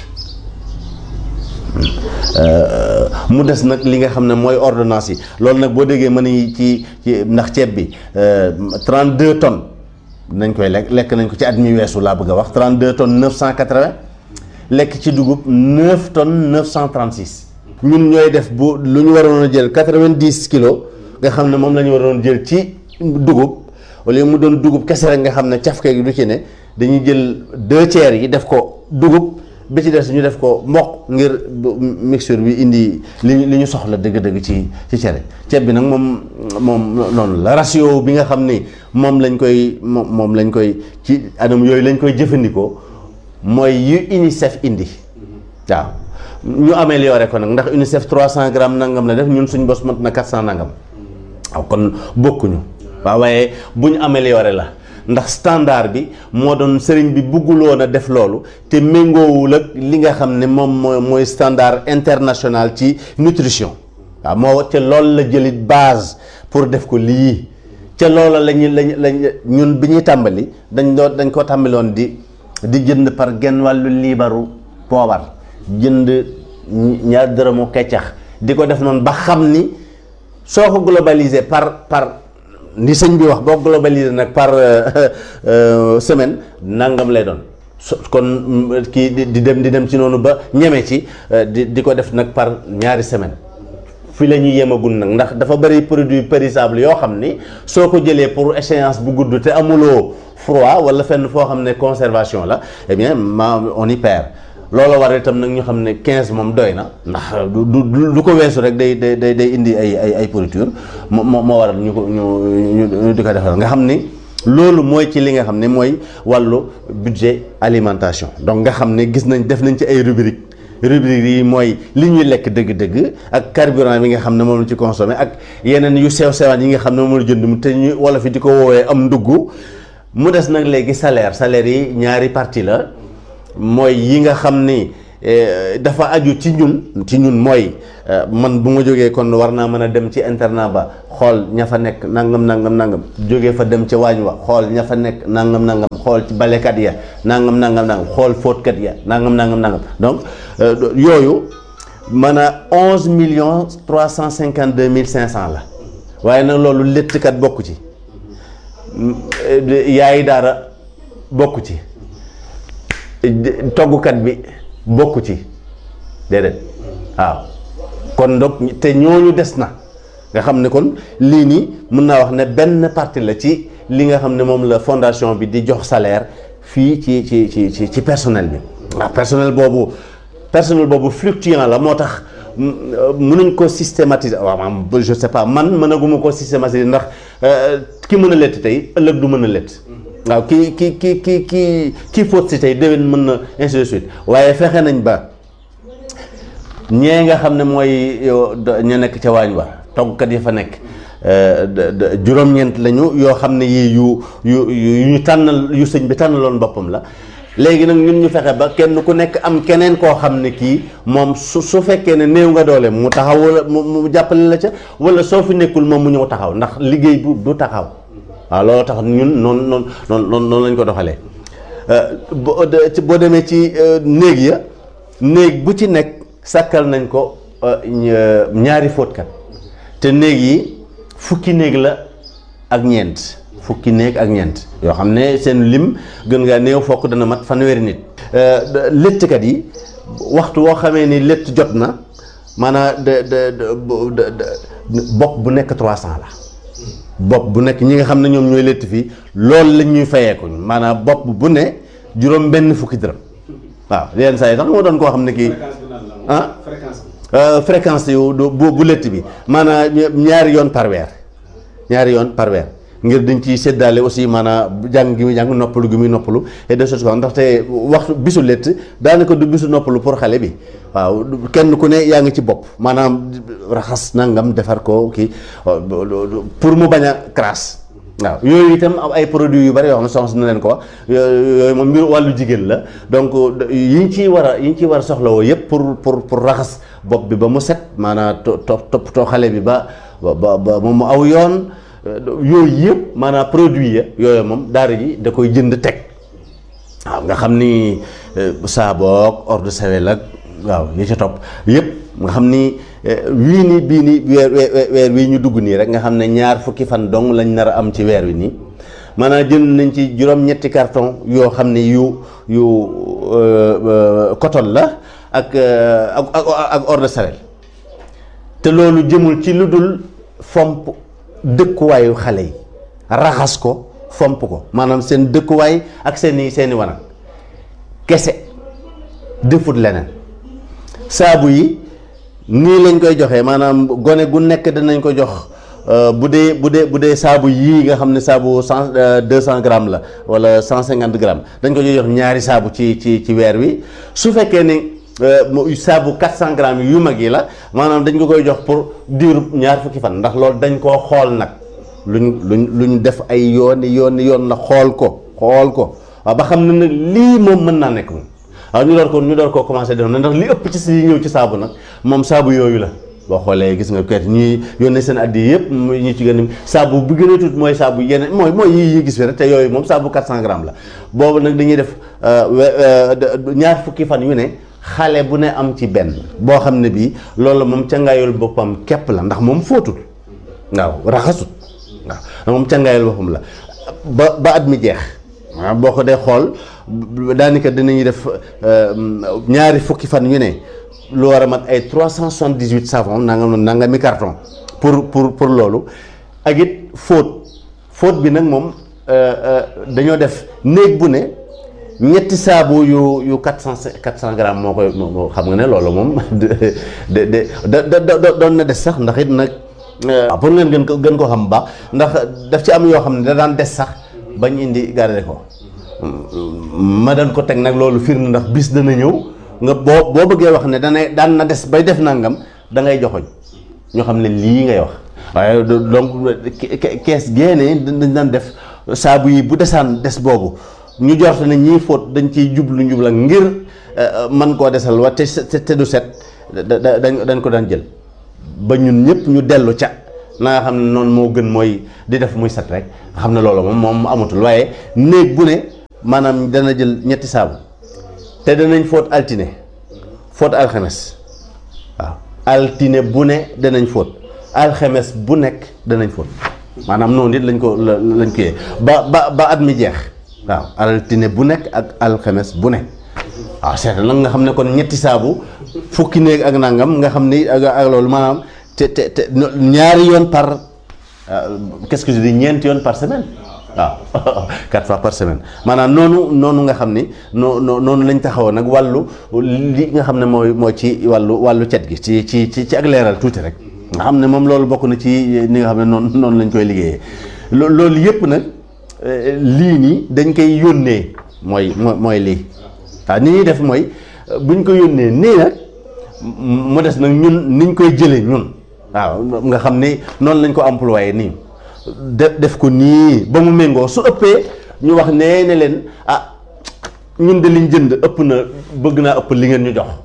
mu des nag li nga xam ne mooy ordonnance yi loolu nag boo déggee mën ni ci ci ndax ceeb bi trente-deux tonnes nañ koy lekk lekk nañ ko ci at mi weesu laa bëgg a wax trente-deux tonnes neuf cent quatre-vingts lekk ci dugub neuf tonnes neuf cent trente-six ñun ñooy def bu lu ñu waroon a jël quatre-vingt-dix kilos nga xam ne moom la ñu waroon jël ci dugub wala mu doon dugub kese rek nga xam ne cafke gi du ci ne dañuy jël deux tiers yi def ko dugub bi ci des ñu def ko mboq ngir mixture bi indi li li ñu soxla dëgg-dëgg ci ci cere ceeb bi nag moom moom noonu la ratio bi nga xam ni moom lañ koy moom moom lañ koy ci anam yooyu lañ koy jëfandikoo mooy yu UNICEF indi waaw ñu amélioré ko nag ndax UNICEF trois cent grammes nangam la def ñun suñ bos mat na quatre cent nangam waaw kon bokkuñu waaw waaye bu ñu amélioré la ndax standard bi moo doon sëriñ bi bëgguloon a def loolu te méngoowul ak li nga xam ne moom mooy mooy standard international ci nutrition waaw moo ca loolu la jëlit base pour def ko lii ca loola lañu lañ lañ ñun bi ñuy tàmbali dañ doon dañ ko tàmbaloon di di jënd par genn wàllu liibaru poobar jënd ñaar dërëmu keccax di ko def noonu ba xam ni soo ko globalisé par par ni sëñ bi wax boo globalisé nag par semaine nangam lay doon kon kii di dem di dem ci noonu ba ñeme ci di di ko def nag par ñaari semaine fi la ñuy yemagul nag ndax dafa bëri produit périssable yoo xam ni soo ko jëlee pour échéance bu gudd te amuloo froid wala fenn foo xam ne conservation la eh bien ma on y perd loolu war itam nag ñu xam ne quinze moom doy na ndax du du du ko weesu rek day day day day indi ay ay ay pourriture moo moo waral ñu ko ñu ñu di ko defal nga xam ni loolu mooy ci li nga xam ne mooy wàllu budget alimentation donc nga xam ne gis nañ def nañ ci ay rubrique rubrique yi mooy li ñuy lekk dëgg-dëgg ak carburant bi nga xam ne moom la ci consommé ak yeneen yu sew sewaan yi nga xam ne moom la jënd mu te ñu wolof yi di ko woowee am ndugg mu des nag léegi salaire salaire yi ñaari partie la mooy yi nga xam ni dafa aju ci ñun ci ñun mooy man bu ma jógee kon war naa mën a dem ci internat ba xool ña fa nekk nangam nangam nangam jógee fa dem ca waañ wa xool ña fa nekk nangam nangam xool ci balekat ya nangam nangam nangam xool fóotkat ya nangam nangam nangam donc yooyu man a onze millions trois cent cinquante deux mille cinq cent la waaye nag loolu léttkat bokku ci yaay daara bokku ci toggukat bi bokku ci déedéet waaw kon donc te ñooñu des na nga xam ne kon lii nii mën naa wax ne benn partie la ci li nga xam ne moom la fondation bi di jox salaire fii ci ci ci ci ci personnel bi waaw personnel boobu personnel boobu fluctuant la moo tax mënuñ ko systématiser waaw maam je sais pas man mënaguma ko systématiser ndax ki mën a lett tey ëllëg du mën a lett waaw ki ki ki ki ki kii fóot si tey déwén mën na ainsi de suite waaye fexe nañ ba ñee nga xam ne mooy ña nekk ca waañ wa toggkat yi fa nekk juróom-ñeent lañu yoo xam ne yii yu yu yu ñu tànnal yu sëñ bi tànnaloon boppam la léegi nag ñun ñu fexe ba kenn ku nekk am keneen koo xam ne kii moom su su fekkee ne néew nga doole mu taxaw wala mu jàppale la ca wala soo fi nekkul moom mu ñëw taxaw ndax liggéey bu du taxaw waaw loolu tax ñun noonu noonu noonu noonu lañ ko doxalee boo demee ci néeg ya néeg bu ci nekk sàkkal nañ ko ñaari fóotkat te néeg yi fukki néeg la ak ñeent fukki néeg ak ñeent yoo xam ne seen lim gën ngaa néew fokk dana mat fanweeri nit léttkat yi waxtu woo xamee ni létt jot na maanaam de de bopp bu nekk trois cent la bopp bu nekk ñi nga xam ne ñoom ñooy létt fii loolu lañ ñuy fayeeku maanaam bopp bu ne juróom benn fukki dërëm waaw yenn saa yi sax moo doon koo xam ne kii ah fréquence yu bu bu létt bi maanaam ñaari yoon par weer ñaari yoon par weer ngir dañ ci séddaale aussi maanaam jàng gi muy jàng noppalu gi muy noppalu et de choses quoi ndaxte waxtu bisu létt daanaka du bisu noppalu pour xale bi waaw kenn ku ne yaa ngi ci bopp maanaam raxas nangam defar ko kii pour mu bañ a crasse waaw yooyu itam ay produits yu bari yoo xam ne soxna na leen ko wax yooyu moom mbir wàllu jigéen la donc yi ñu ciy war a yi ñu ciy war a soxlawoo yëpp pour pour pour raxas bopp bi ba mu set maanaam to toppatoo xale bi ba ba ba mu aw yoon yooyu yëpp maanaam produit ya yooyu moom daara ji da koy jënd teg waaw nga xam ni saaboog eau de Javel ak waaw yi ca topp yëpp nga xam ni wii nii bii nii weer weer wii ñu dugg nii rek nga xam ne ñaar fukki fan dong lañ nar a am ci weer wi nii maanaam jënd nañ ci juróom-ñetti carton yoo xam ne yu yu coton la ak ak ak eau de Javel te loolu jëmul ci lu dul fomp dëkkuwaayu xale yi raxas ko fomp ko maanaam seen dëkkuwaay ak seeni seeni wanag kese defut leneen saabu yi nii lañ koy joxee maanaam gone gu nekk danañ ko jox bu dee bu dee bu dee saabu yii nga xam ne saabu cent deux cent grammes la wala cent cinquante grammes dañ ko jox ñaari saabu ci ci ci weer wi su fekkee ni saabu quatre cent grammes yu mag yi la maanaam dañ ko koy jox pour diiru ñaar fukki fan ndax loolu dañ koo xool nag luñ luñ luñ def ay yooni yooni yoon la xool ko xool ko waaw ba xam ne nag lii moom mën naa nekk moom waaw ñu door ko ñu door koo commencé def na ndax li ëpp ci si ñëw ci saabu nag moom saabu yooyu la boo xoolee gis nga kayit ñuy yónnee seen addi yëpp ñu ci gën a saabu bu gën a tuut mooy saabu yeneen mooy mooy yi yi gis fi rek te yooyu moom saabu quatre cent grammes la boobu nag dañuy def ñaar fukki fan yu ne xale bu ne am ci benn boo xam ne bii loolu moom cangaayul boppam képp la ndax moom fóotul waaw raxasut waaw moom cangaayul boppam la ba ba at mi jeex waaw boo ko dee xool daanaka dinañuy def ñaari fukki fan yu ne lu war a mat ay trois cent soixante-dix-huit savon nangam nangami carton pour pour pour loolu ak it fóot fóot bi nag moom dañoo def néeg bu ne ñetti saabu yu yu quatre cent quatre cent grammes moo koy moo xam nga ne loolu moom de de de de doon na des sax ndax it nag pour ngeen gën ko gën koo xam baax ndax daf ci am yoo xam ne da daan des sax bañ indi garder ko ma daan ko teg nag loolu firnde ndax bis dana ñëw nga boo boo bëggee wax ne dana daan na des bay def nangam da ngay joxoñ ñoo xam ne lii ngay wax waaye donc kees génne dañ daan def saabu yi bu desaan des boobu ñu jort ne ñiy fóot dañ ciy jublu njubla ngir man koo desal wa te te du set dañ dañ ko daan jël ba ñun ñëpp ñu dellu ca na nga xam ne noonu moo gën mooy di def muy set rek nga xam ne loolu moom moom amatul waaye néeg bu ne maanaam dana jël ñetti saabu te danañ fóot altine fóot alxames waaw altine bu ne danañ fóot alxames bu nekk danañ fóot maanaam noonu it lañ ko lañ ko yee ba ba ba at mi jeex waaw altine bu nekk ak alxames bu ne waaw seetal nag nga xam ne kon ñetti saabu fukki néeg ak nangam nga xam ni ak ak loolu maanaam te te te ñaari yoon par qu'est-ce que je dis ñeenti yoon par semaine waaw quatre fois par semaine maanaam noonu noonu nga xam ni noo noonu lañ taxawoon nag wàllu li nga xam ne mooy mooy ci wàllu wàllu cet gi ci ci ci ci ak leeral tuuti rek nga xam ne moom loolu bokk na ci ni nga xam ne noonu noonu lañ koy liggéeyee loolu yëpp nag lii nii dañ koy yónnee mooy mooy lii waaw ni ñuy def mooy buñ ko yónnee nii nag mu des nag ñun niñ koy jëlee ñun waaw nga xam ni noonu lañ ko employé nii def def ko nii ba mu méngoo su ëppee ñu wax nee ne leen ah ñun de liñ jënd ëpp na bëgg naa ëpp li ngeen ñu jox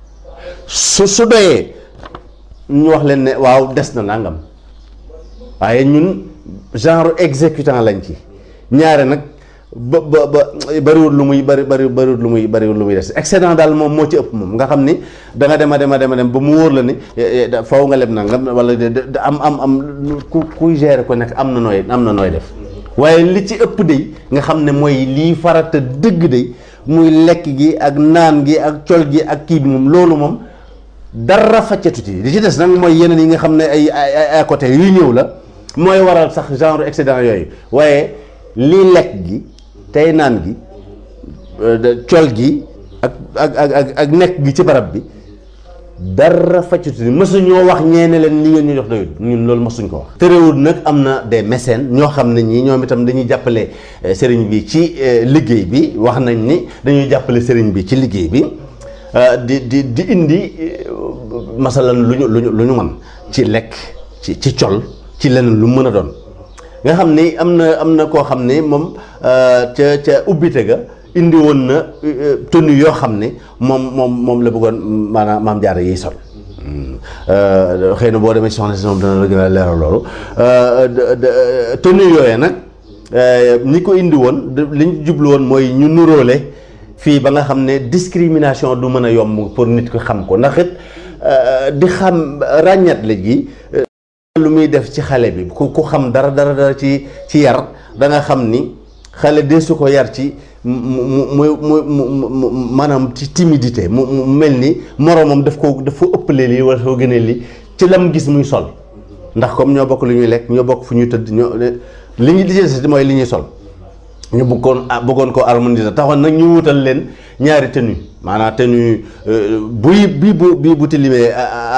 su su doyee ñu wax leen ne waaw des na nangam waaye ñun genre exécutant lañ ci ñaare nag ba ba ba bariwul lu muy bari bari bariwul lu muy bariwul lu muy des excédent daal moom moo ci ëpp moom nga xam ni da nga dem a dem a dem a dem ba mu wóor la ni faw nga leb nangam wala am am am ku kuy gérer ko nekk am na nooy am na nooy def waaye li ci ëpp day nga xam ne mooy lii farata dëgg day muy lekk gi ak naan gi ak col gi ak kii bi moom loolu moom dara faccatu ci li ci des nag mooy yeneen yi nga xam ne ay ay à côté yuy ñëw la mooy waral sax genre excédent yooyu waaye lii lekk gi tey naan gi col gi ak ak ak ak nekk gi ci barab bi dara faccatu ni mësuñoo wax ñeene leen li ngeen ñu jox doyul ñun loolu mësuñ ko wax. terewul nag am na des mécènes ñoo xam ne ñii ñoom itam dañuy jàppale sëriñ bi ci liggéey bi wax nañ ni dañuy jàppale sëriñ bi ci liggéey bi di di di indi masalan lu ñu lu ñu lu ñu mën ci lekk ci ci col ci leneen lu mën a doon. nga xam ni am na am na koo xam ni moom ca ca ubbite ga indi woon na tenue yoo xam ni moom moom moom la bëggoon maanaam maam jaara yiy sol xëy na boo demee soxna si moom dana la gën a leeral loolu tenue yooyee nag ñi ko indi woon li ñu jublu woon mooy ñu nuróole fii ba nga xam ne discrimination du mën a yomb pour nit ko xam ko ndax it di xam ràññat la gi lu muy def ci xale bi ku ku xam dara dara dara ci ci yar da nga xam ni xale de su ko yar ci mu mu mu mu maanaam ci timidité mu mu mel ni moroomam daf ko daf ko ëppalee lii wala soo gënee lii ci lam gis muy sol ndax comme ñoo bokk lu ñuy lekk ñoo bokk fu ñuy tëdd ñoo li ñu li ci mooy li ñuy sol ñu bëggoon bëggoon ko harmoniser taxoon nag ñu wutal leen ñaari tenue maanaam tenue buy bii bu bii bu tilimee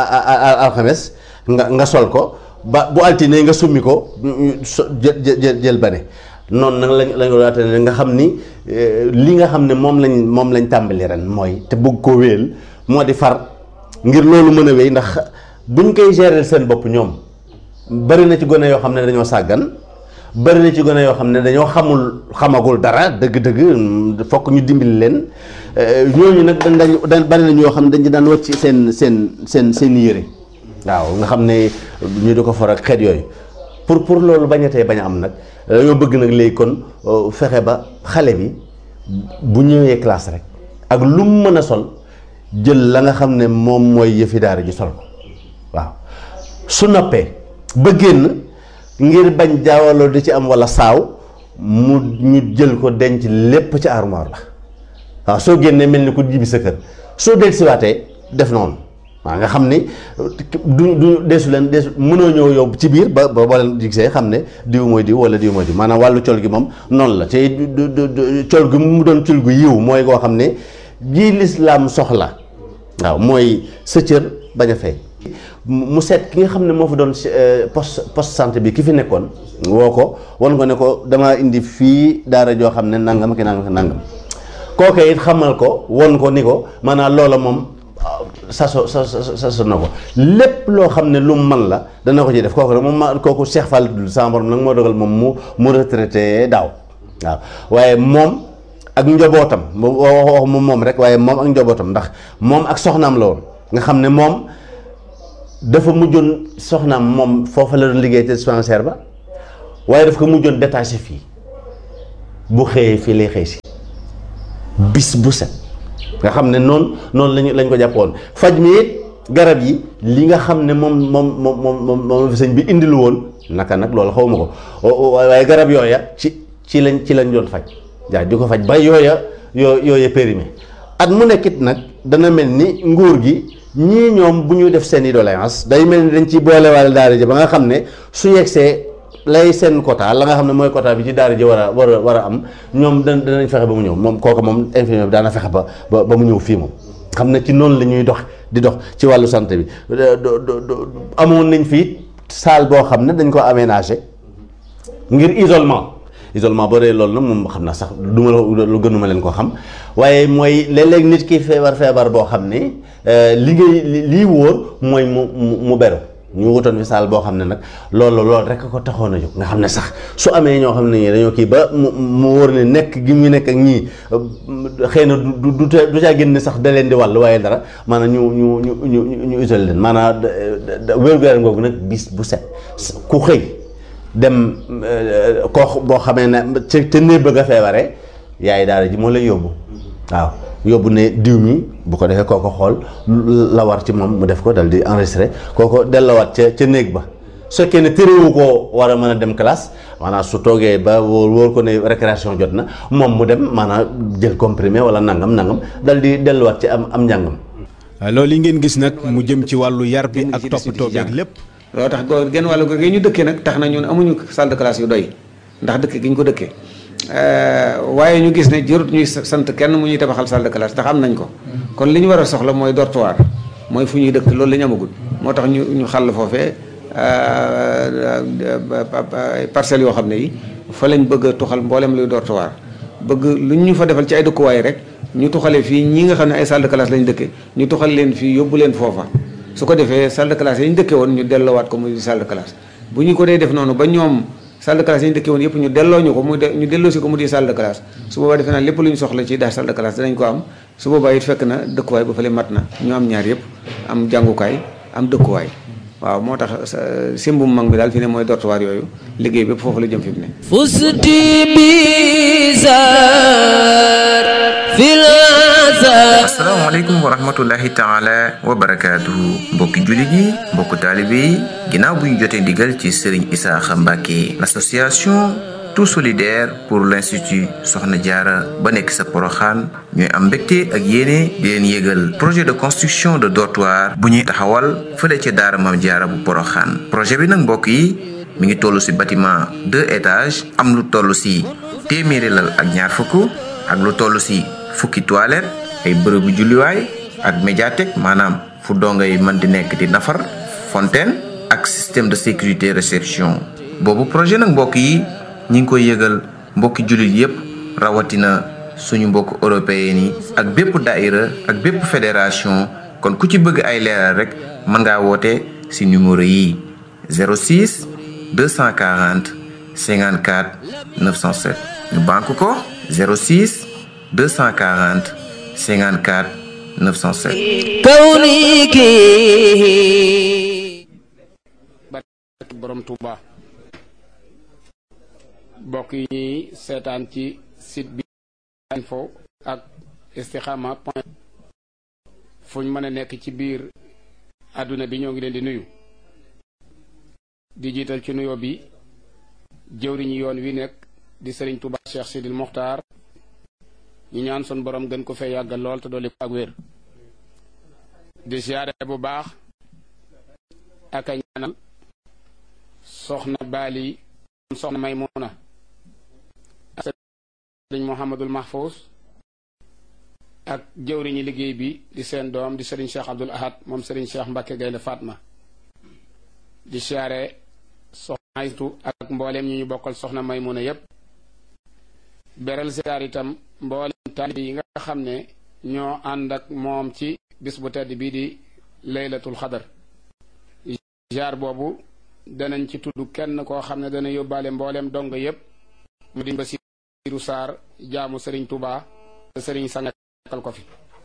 alxames nga nga sol ko ba bu altine nga summi ko jël jël jël bane noonu nag lañ lañ waate ne nga xam ni li nga xam ne moom lañ moom lañ tàmbali ren mooy te bëgg ko wéel moo di far ngir loolu mën a wéy ndax buñ koy gérer seen bopp ñoom bari na ci gone yoo xam ne dañoo sàggan bari na ci gone yoo xam ne dañoo xamul xamagul dara dëgg-dëgg fokk ñu dimbali leen ñooñu nag dañ dañ bari na ñoo xam ne dañ daan wàcc seen seen seen seen yére waaw nga xam ne ñu di ko for ak xeet yooyu pour pour loolu bañatee bañ a am nag dañoo bëgg nag léegi kon fexe ba xale bi bu ñëwee classe rek ak lu mu mën a sol jël la nga xam ne moom mooy yëfi daara ji sol ko waaw su noppee ba génn ngir bañ jaawaloo di ci am walla saaw mu ñu jël ko denc lépp ci armoire la waaw soo génnee mel ni ko jibi sa kër soo del siwaatee def noonu waaw nga xam ni du du deesu leen deesu mënoo ñëw yow ci biir ba ba leen gisee xam ne diw mooy diw wala diw mooy diw maanaam wàllu col gi moom noonu la te du col gi mu doon col gu yiw mooy koo xam ne ji lislaam soxla waaw mooy sa cër bañ a feeñ mu seet ki nga xam ne moo fa doon poste poste santé bi ki fi nekkoon woo ko wan ko ne ko dama indi fii daara joo xam ne nangam ki nangam ki nangam kooke it xamal ko won ko ni ko maanaam loola moom saso sa saso na ko lépp loo xam ne lu mu man la dana ko ci def kooku nag moom ma kooku Cheikh Fall sama borom nag moo dogal moom mu mu retraité daaw waaw waaye moom ak njobootam wax moom moom rek waaye moom ak njobootam ndax moom ak soxnaam la woon nga xam ne moom dafa mujjoon soxnaam moom foofa la doon liggéey ci dispensaire ba waaye daf ko mujjoon détaché fii bu xëyee fii lay xëy si bis bu set nga xam ne noonu noonu lañu lañ ko jàppoon faj mi it garab yi li nga xam ne moom moom moom moom moom fi sëñ bi indilu woon naka nag loolu xaw ma ko waaye garab yooya ci ci lañ ci lañ doon faj waaw di ko faj ba yooya yoo yooya périmé at mu nekkit nag dana mel ni nguur gi ñii ñoom bu ñu def seen i doléance day mel ni dañ ci boolewaale daara ji ba nga xam ne su yegsee lay seen quota la nga xam ne mooy quota bi ci daara ji war a war a war a am ñoom da danañ fexe ba mu ñëw moom kooku moom infirmier bi daana fexe ba ba ba mu ñëw fii moom xam ne ci noonu la ñuy dox di dox ci wàllu santé bi amoon nañ fii salle boo xam ne dañ ko aménagé ngir isolement isolement boo dee loolu nag moom xam naa sax du ma lu gënuma leen ko xam waaye mooy léeg-léeg nit ki feebar feebar boo xam ne li ngay lii wóor mooy mu mu beru ñu wutoon fi saal boo xam ne nag loolu loolu rek ko taxoon a jóg nga xam ne sax su amee ñoo xam ne ñii dañoo kii ba mu mu wóor ne nekk gi mu nekk ak ñii xëy na du du du caa génn sax da leen di wàll waaye dara maanaam ñu ñu ñu ñu ñu isolé leen maanaam wér-gu-yaram googu nag bis bu set ku xëy dem koo boo xamee ne ca ca néeg bëgg a feebaree yaay daara ji moo lay yóbbu waaw yóbbu ne diw mi bu ko defee kooko xool la war ci moom mu def ko dal di enregistré kooko dellawaat ca ca néeg ba su fekkee ne téréwu koo war a mën a dem classe maanaam su toogee ba wóor wóor ko ne récréation jot na moom mu dem maanaam jël comprimé wala nangam nangam dal di delluwaat ci am am njàngam. loolu yi ngeen gis nag mu jëm ci wàllu yar bi ak toppatoo beeg lépp. loolu tax goo genn wàllu ko gi ñu dëkkee nag tax na ñun amuñu salle de classe yu doy ndax dëkk gi ñu ko dëkkee waaye ñu gis ne jërut ñuy sant kenn mu ñuy tabaxal salle de classe ndax am nañ ko kon li ñu war a soxla mooy dortoir mooy fu ñuy dëkk loolu la ñu amagul moo tax ñu ñu xàll foofee parcelles yoo xam ne yi fa lañ bëgg a tuxal mboolem luy dortoir bëgg lu ñu fa defal ci ay dëkkuwaay rek ñu tuxale fii ñi nga xam ne ay salle de classe lañ dëkke ñu tuxal leen fii yóbbu leen foofa su ko defee salle de classe yi ñu dëkke woon ñu delloowaat ko muy salle de classe bu ñu ko dee def noonu ba ñoom salle de classe yi ñu dëkke woon yëpp ñu delloo ñu ko muy ñu delloo si ko mu di salle de classe su boobaa defe naa lépp lu ñu soxla ci daal salle de classe danañ ko am su boobaa it fekk na dëkkuwaay ba fële mat na ñu am ñaar yëpp am jàngukaay am dëkkuwaay waaw moo tax simbum mag mi daal fi ne mooy dortoir yooyu liggéey bépp foofu la jëm fi mu ne fusti bizar fil asalaamaaleykum wa rahmatullahi taala wa barakaatuhu mbokki jullit yi mbokku taalibe yi ginnaaw bu ñu jotee ndigal ci Serigne Isaaxa Mbàkke l'association tout solidaire pour l'institut Soxna Jaara ba nekk sa Poroxaan ñooy am mbégte ak yéene di leen yégal projet de construction de dortoir bu ñuy taxawal fële ca daara Maam Jaara bu Poroxaan projet bi nag mbokk yi mi ngi toll ci bâtiment deux étages am lu toll ci téeméeri lal ak ñaar fukk ak lu toll ci fukki toilette ay bërëbu julliwaay ak médiathèque maanaam fu dongo yi mën di nekk di nafar fontaine ak système de sécurité réception boobu projet nag mbokk yi ñi ngi koy yëgal mbokki jullit yépp rawatina suñu mbokk européen yi ak bépp daïra ak bépp fédération kon ku ci bëgg ay leeral rek mën ngaa woote ci numéro yi zéro six deux cent quarante cinquante-quatre neuf cent sept ñu banque ko zéro six deux cent quarante cinquante-quatre neuf cent sept kawniki borom Touba bokk yi ñuy seetaan ci site bi info ak istikhama point fu ñu mën a nekk ci biir àdduna bi ñoo ngi leen di nuyu di jiital ci nuyoo bi jëwriñu yoon wi nekk di Serigne Touba Cheikh Sidil Mokhtar ñu ñaan sun borom gën ko fee yàggal lool te dolli ko ak wér di siyaare bu baax ak a ñaanal soxna Bali soxna Maymuna ak Serigne Mouhamadul Mahfous ak jëwriñu liggéey bi di seen doom di Serigne Cheikh Abdoul Ahad moom Serigne Cheikh Mbacke Gaynde Fatma di siyaare soxna Aytu ak mbooleem ñu ñu bokkal soxna Maymuna yépp beral siyaar itam mboolem taalibe yi nga xam ne ñoo ànd ak moom ci bis bu tedd bii di laylatul xadar jaar boobu danañ ci tudd kenn koo xam ne dana yóbbaale mbooleem dong yépp mu di Basiru Saar jaamu sëriñ Touba te sëriñ sangal ko fi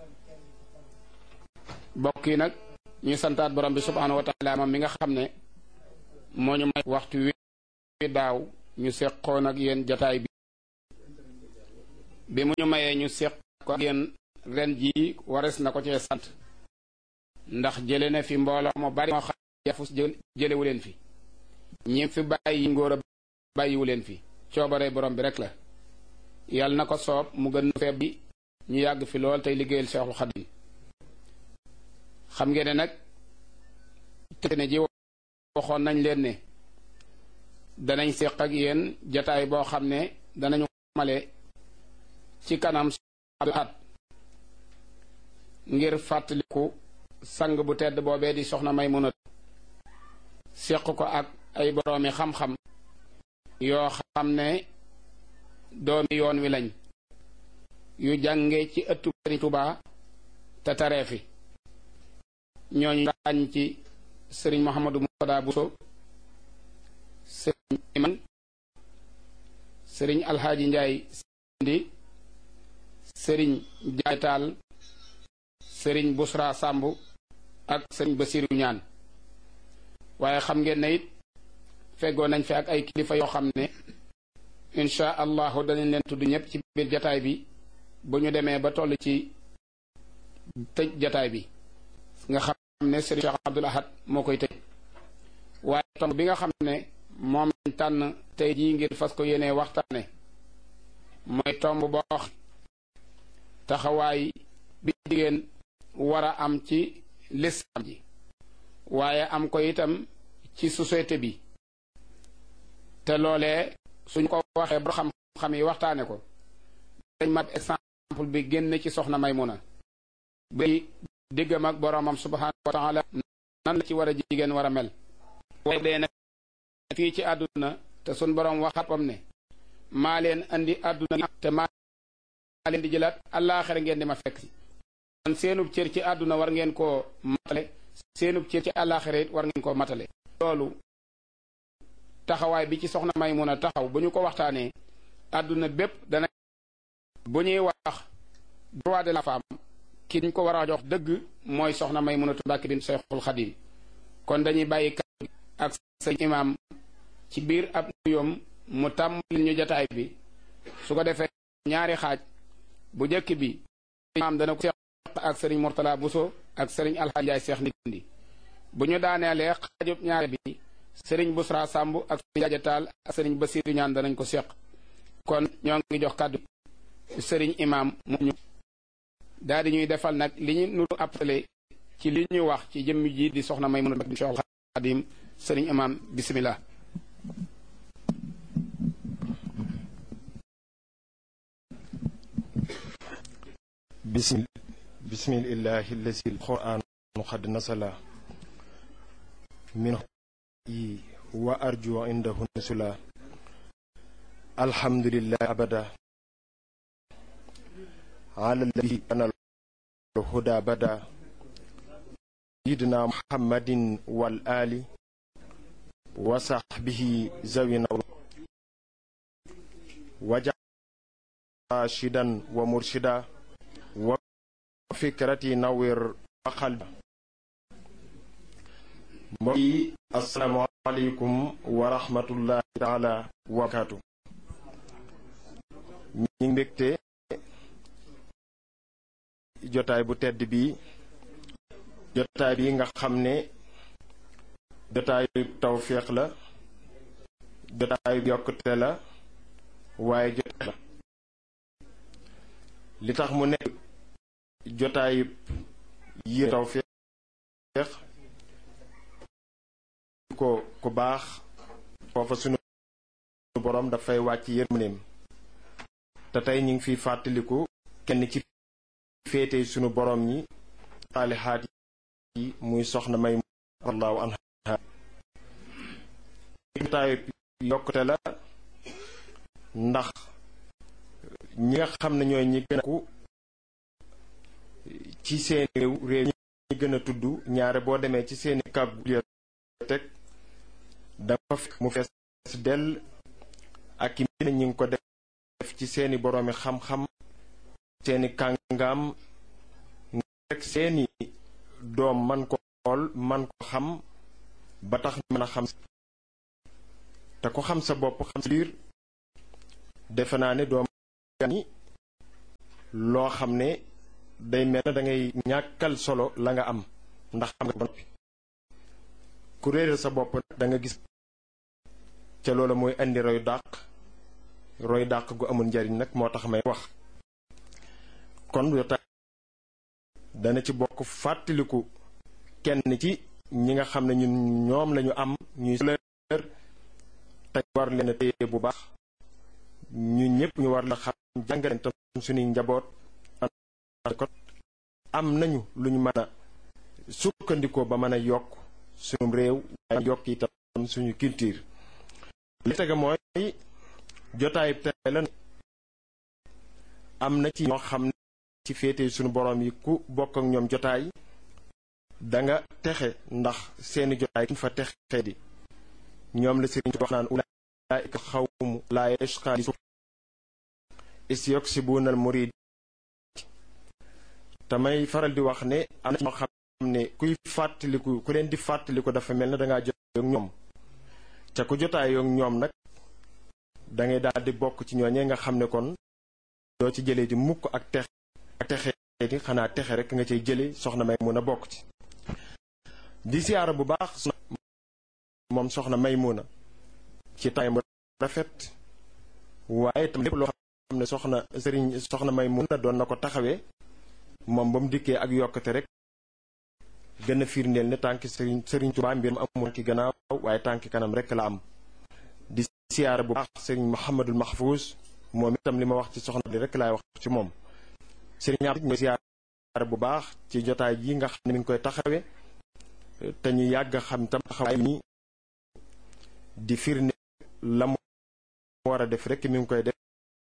bokk yi nag ñu santaat borom bi subhaanahu wa taala moom mi nga xam ne moo ñu may waxtu wi daaw ñu seqoon ak yéen jataay bi bi mu ñu mayee ñu seq ko ak yéen ren jii wares na ko cee sant ndax jële na fi mbooloo mu bari moo xam yafus jëlewu leen fi ñi fi bàyyi ngóor a bàyyiwu leen fi coobare borom bi rek la yàlla na ko soob mu gën feeb bi ñu yàgg fi lool tey liggéeyal Seexul Xadim xam ngeen ne nag te ne ji waxoon nañ leen ne danañ seq ak yéen jataay boo xam ne danañu male ci kanam at ngir fàttaliku sang bu tedd boobee di soxna Maymuna seq ko ak ay boroomi xam-xam yoo xam ne doomi yoon wi lañ yu jànge ci ëttu Sëriñ Tuubaa te taree fi ñooñu ràññ ci sëriñ Mouhamadou Moutada Bousso sëriñ Iman sëriñ Alxaaji Njaay Sindi sëriñ Jaay Taal sëriñ Busra Sàmb ak sëriñ Basiru Ñaan waaye xam ngeen ne it feggoo nañ fi ak ay kilifa yoo xam ne insha allahu danañ leen tudd ñëpp ci biir jataay bi bu ñu demee ba toll ci tëj jataay bi nga xam ne sëriñ Cheikh Abdoul Ahad moo koy tëj waaye tomb bi nga xam ne moom lañ tànn tey jii ngir fas ko yéenee waxtaane mooy tomb boo taxawaay bi jigéen war a am ci lislaam ji waaye am ko itam ci société bi te loolee suñ ko waxee ba xam-xam yi waxtaane ko dañ mat exemple bi génn ci soxna Maymuna bi diggam ak boroomam subhaanahu wa taala nan la ci war a jigéen war a mel waaye dee nag fii ci àdduna te suñ boroom waxapam ne maa leen andi àdduna te maa leen di jëlaat àllaaxira ngeen di ma fekk si kon seenub cër ci àdduna war ngeen koo matale seenub cër ci àllaaxira it war ngeen koo matale loolu taxawaay bi ci soxna Maymuna taxaw bu ñu ko waxtaanee àdduna bépp dana bu ñuy wax droit de la femme ki ñu ko war a jox dëgg mooy soxna Maymunatu Mbàkke bint Seexul Xadim kon dañuy bàyyi kàddu ak sëñ imaam ci biir ab nuyoom mu tàmbali ñu jataay bi su ko defee ñaari xaaj bu njëkk bi imaam dana ko seq ak sëriñ Murtala Bousso ak sëriñ Alxaaji Njaay Seex Ndindi bu ñu daaneelee xaajub ñaari bi sëriñ Busra Sàmb ak sëriñ Jaaja Taal ak sëriñ Basiru Ñaan danañ ko seq kon ñoo ngi jox kàddu sëriñ imaam mu ñu daal di ñuy defal nag li ñu nuru appelé ci li ñu wax ci jëmm ji di soxna Maymuna bint Seexul Xadim sëriñ imaam bismillah bismil bismillahi allazi alquran qad nasala min yi wa arju indahu nusula alhamdulillahi abada ala alladhi kana الهدى بدا سيدنا محمد والآل وصحبه زوينا وجعل راشدا ومرشدا وفكرتي نوير وقلبا السلام عليكم ورحمة الله تعالى وبركاته ñi mbégte jotaay bu tedd bi jotaay bi nga xam ne jotaayu tawféex la jotaayu yokkute la waaye jotaay la li tax mu nekk jotaayu yi tawféex ko ku baax foofa sunu borom dafay wàcc yërmandeem te tey ñu ngi fiy fàttaliku kenn ci féete sunu borom ñi saalihaat yi muy soxna may wallahu anha jotaayu yokkute la ndax ñi nga xam ne ñooy ñi gën a ku ci seen réew réew ñi gën a tudd ñaare boo demee ci seeni kab bibliothèque dafa fekk mu fees dell ak i mbir ñi ngi ko def ci seeni boroomi xam-xam seeni kàngaam rek seeni doom man ko xool man ko xam ba tax mën a xam te ko xam sa bopp xam sa biir defe naa ne doom ni loo xam ne day mel na da ngay ñàkkal solo la nga am ndax xam nga ba noppi ku réeral sa bopp nag da nga gis ca loola mooy indi roy dàq roy dàq gu amul njariñ nag moo tax may wax kon jotaay dana ci bokk fàttaliku kenn ci ñi nga xam ne ñun ñoom lañu am ñuy leer te war leen a téye bu baax ñu ñëpp ñu war la xam jàngale tam suñuy njaboot kon am nañu lu ñu mën a sukkandikoo ba mën a yokk suñu réew waaye yokk itam suñu culture li tege mooy jotaay tey la am na ci ñoo xam ne ci féete suñu borom yi ku bokk ak ñoom jotaay da nga texe ndax seeni jotaay kuñ fa texe di ñoom la sëriñ wax naan ulaa'ika xawmu laa yashqaa isyuksibuna al murid tamay faral di wax ne am na ñoo xam ne kuy fàttaliku ku leen di fàttaliku dafa mel ne dangaa jotaay ak ñoom ca ku jotaay ak ñoom nag da ngay daal di bokk ci ñooñee nga xam ne kon doo ci jëlee di mukk ak texe ak texe di xanaa texe rek nga cay jële soxna may mun a bokk ci di siyaara bu baax moom soxna Maymuna ci tay mu rafet waaye tam lépp loo xam ne soxna sëriñ soxna Maymuna doon na ko taxawee moom ba mu dikkee ak yokkate rek gën a firndeel ne tànki sëriñ sëriñ Tuubaa mbir mu amul ki gannaaw waaye tànki kanam rek la am di siyaara bu baax sëriñ Muhammadul Mahfouz moom itam li ma wax ci soxna bi rek laay wax ci moom sëriñ am ñu siyaara bu baax ci jotaay ji nga xam ne mi ngi koy taxawee te ñu yàgg xam tam taxawaay ni di firnde la mu war a def rek mi ngi koy def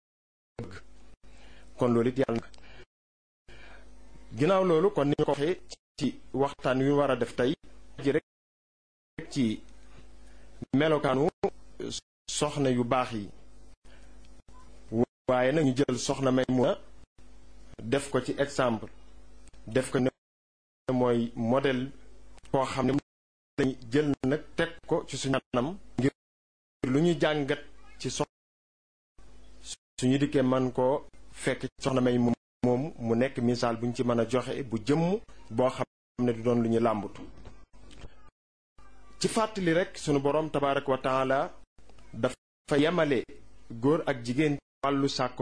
kon loolu it yàlla na ginnaaw loolu kon ni ñu ko waxee ci waxtaan wi war a def tey ji rek ci melokaanu soxna yu baax yi waaye nag ñu jël soxna Maymuna def ko ci exemple def ko ne mooy modèle koo xam ne lañu jël nag teg ko ci suñu anam ngir lu ñu jàngat ci soxna suñu dikkee man koo fekk soxna may moom mu nekk misaal bu ñu ci mën a joxe bu jëmm boo xam ne du doon lu ñu làmbatu ci fàttali rek sunu boroom tabaaraka wa taala dafa yemale góor ak jigéen wàllu sàkku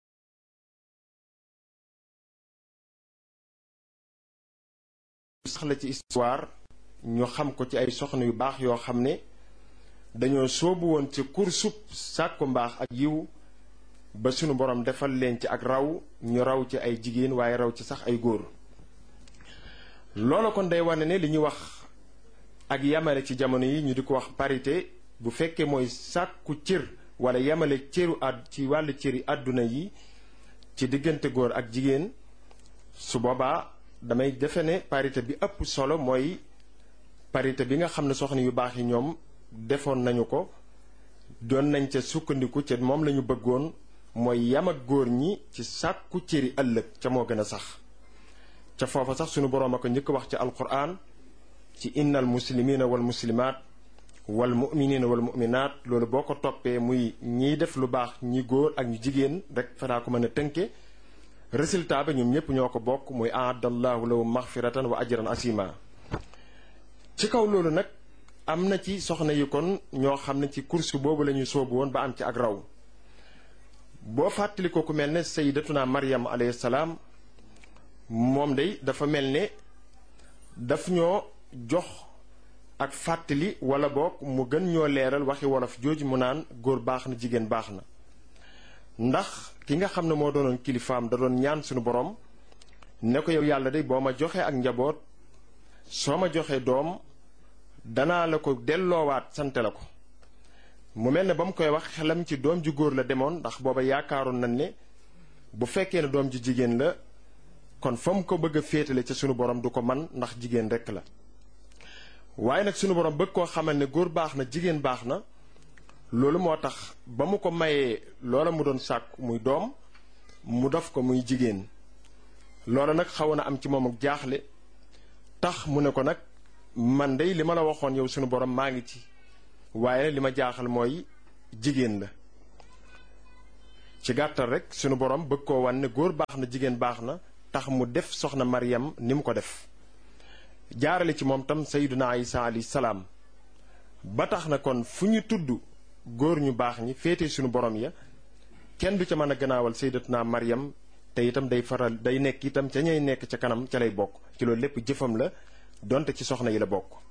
sax la ci histoire ñu xam ko ci ay soxna yu baax yoo xam ne dañoo soobu woon ci kursub sàkku mbaax ak yiw ba sunu borom defal leen ci ak raw ñu raw ci ay jigéen waaye raw ci sax ay góor loolu kon day wane ne li ñuy wax ak yamale ci jamono yi ñu di ko wax parité bu fekkee mooy sàkku cër wala yamale cëru àdd ci wàllu cëri àdduna yi ci diggante góor ak jigéen su boobaa damay defe ne parité bi ëpp solo mooy parité bi nga xam ne soxna yu baax yi ñoom defoon nañu ko doon nañ ca sukkandiku ca moom lañu bëggoon mooy yam ak góor ñi ci sàkku cëri ëllëg ca moo gën a sax ca foofa sax sunu boroom a ko njëkk wax ci alquran ci innal muslimina wal muslimaat wal muminina wal muminaat loolu boo ko toppee muy ñiy def lu baax ñi góor ak ñu jigéen rek fanaa ko mën a tënke résultat ba ñoom ñëpp ñoo ko bokk muy aadallahu lahu maxfiratan wa ajran asima ci kaw loolu nag am na ci soxna yi kon ñoo xam ne ci course boobu la ñu soobu woon ba am ci ak raw boo fàttali ko ku mel ne sayyidatuna Maryam alayhi salaam moom day dafa mel ne daf ñoo jox ak fàttali wala boog mu gën ñoo leeral waxi wolof jooju mu naan góor baax na jigéen baax na ndax ki nga xam ne moo doonoon kilifaam da doon ñaan suñu borom ne ko yow yàlla day boo ma joxee ak njaboot soo ma joxee doom danaa la ko delloowaat sante la ko mu mel ne ba mu koy wax xelam ci doom ju góor la demoon ndax booba yaakaaroon nañ ne bu fekkee ne doom ju jigéen la kon fa mu ko bëgg a féetale ca sunu borom du ko man ndax jigéen rekk la waaye nag sunu borom bëgg koo xamal ne góor baax na jigéen baax na loolu moo tax ba mu ko mayee loola mu doon sàkku muy doom mu def ko muy jigéen loola nag xawoon na am ci moom ak jaaxle tax mu ne ko nag man dey li ma la waxoon yow sunu borom maa ngi ci waaye li ma jaaxal mooy jigéen la ci gàttal rek sunu borom bëgg koo wan ne góor baax na jigéen baax na tax mu def soxna Maryam ni mu ko def jaarale ci moom tam sayyiduna Isa alayhi salaam ba tax na kon fu ñu tudd góor ñu baax ñi féete sunu borom ya kenn du ca mën a gannaawal sayyidatuna Maryam te itam day faral day nekk itam ca ñay nekk ca kanam ca lay bokk ci loolu lépp jëfam la donte ci soxna yi la bokk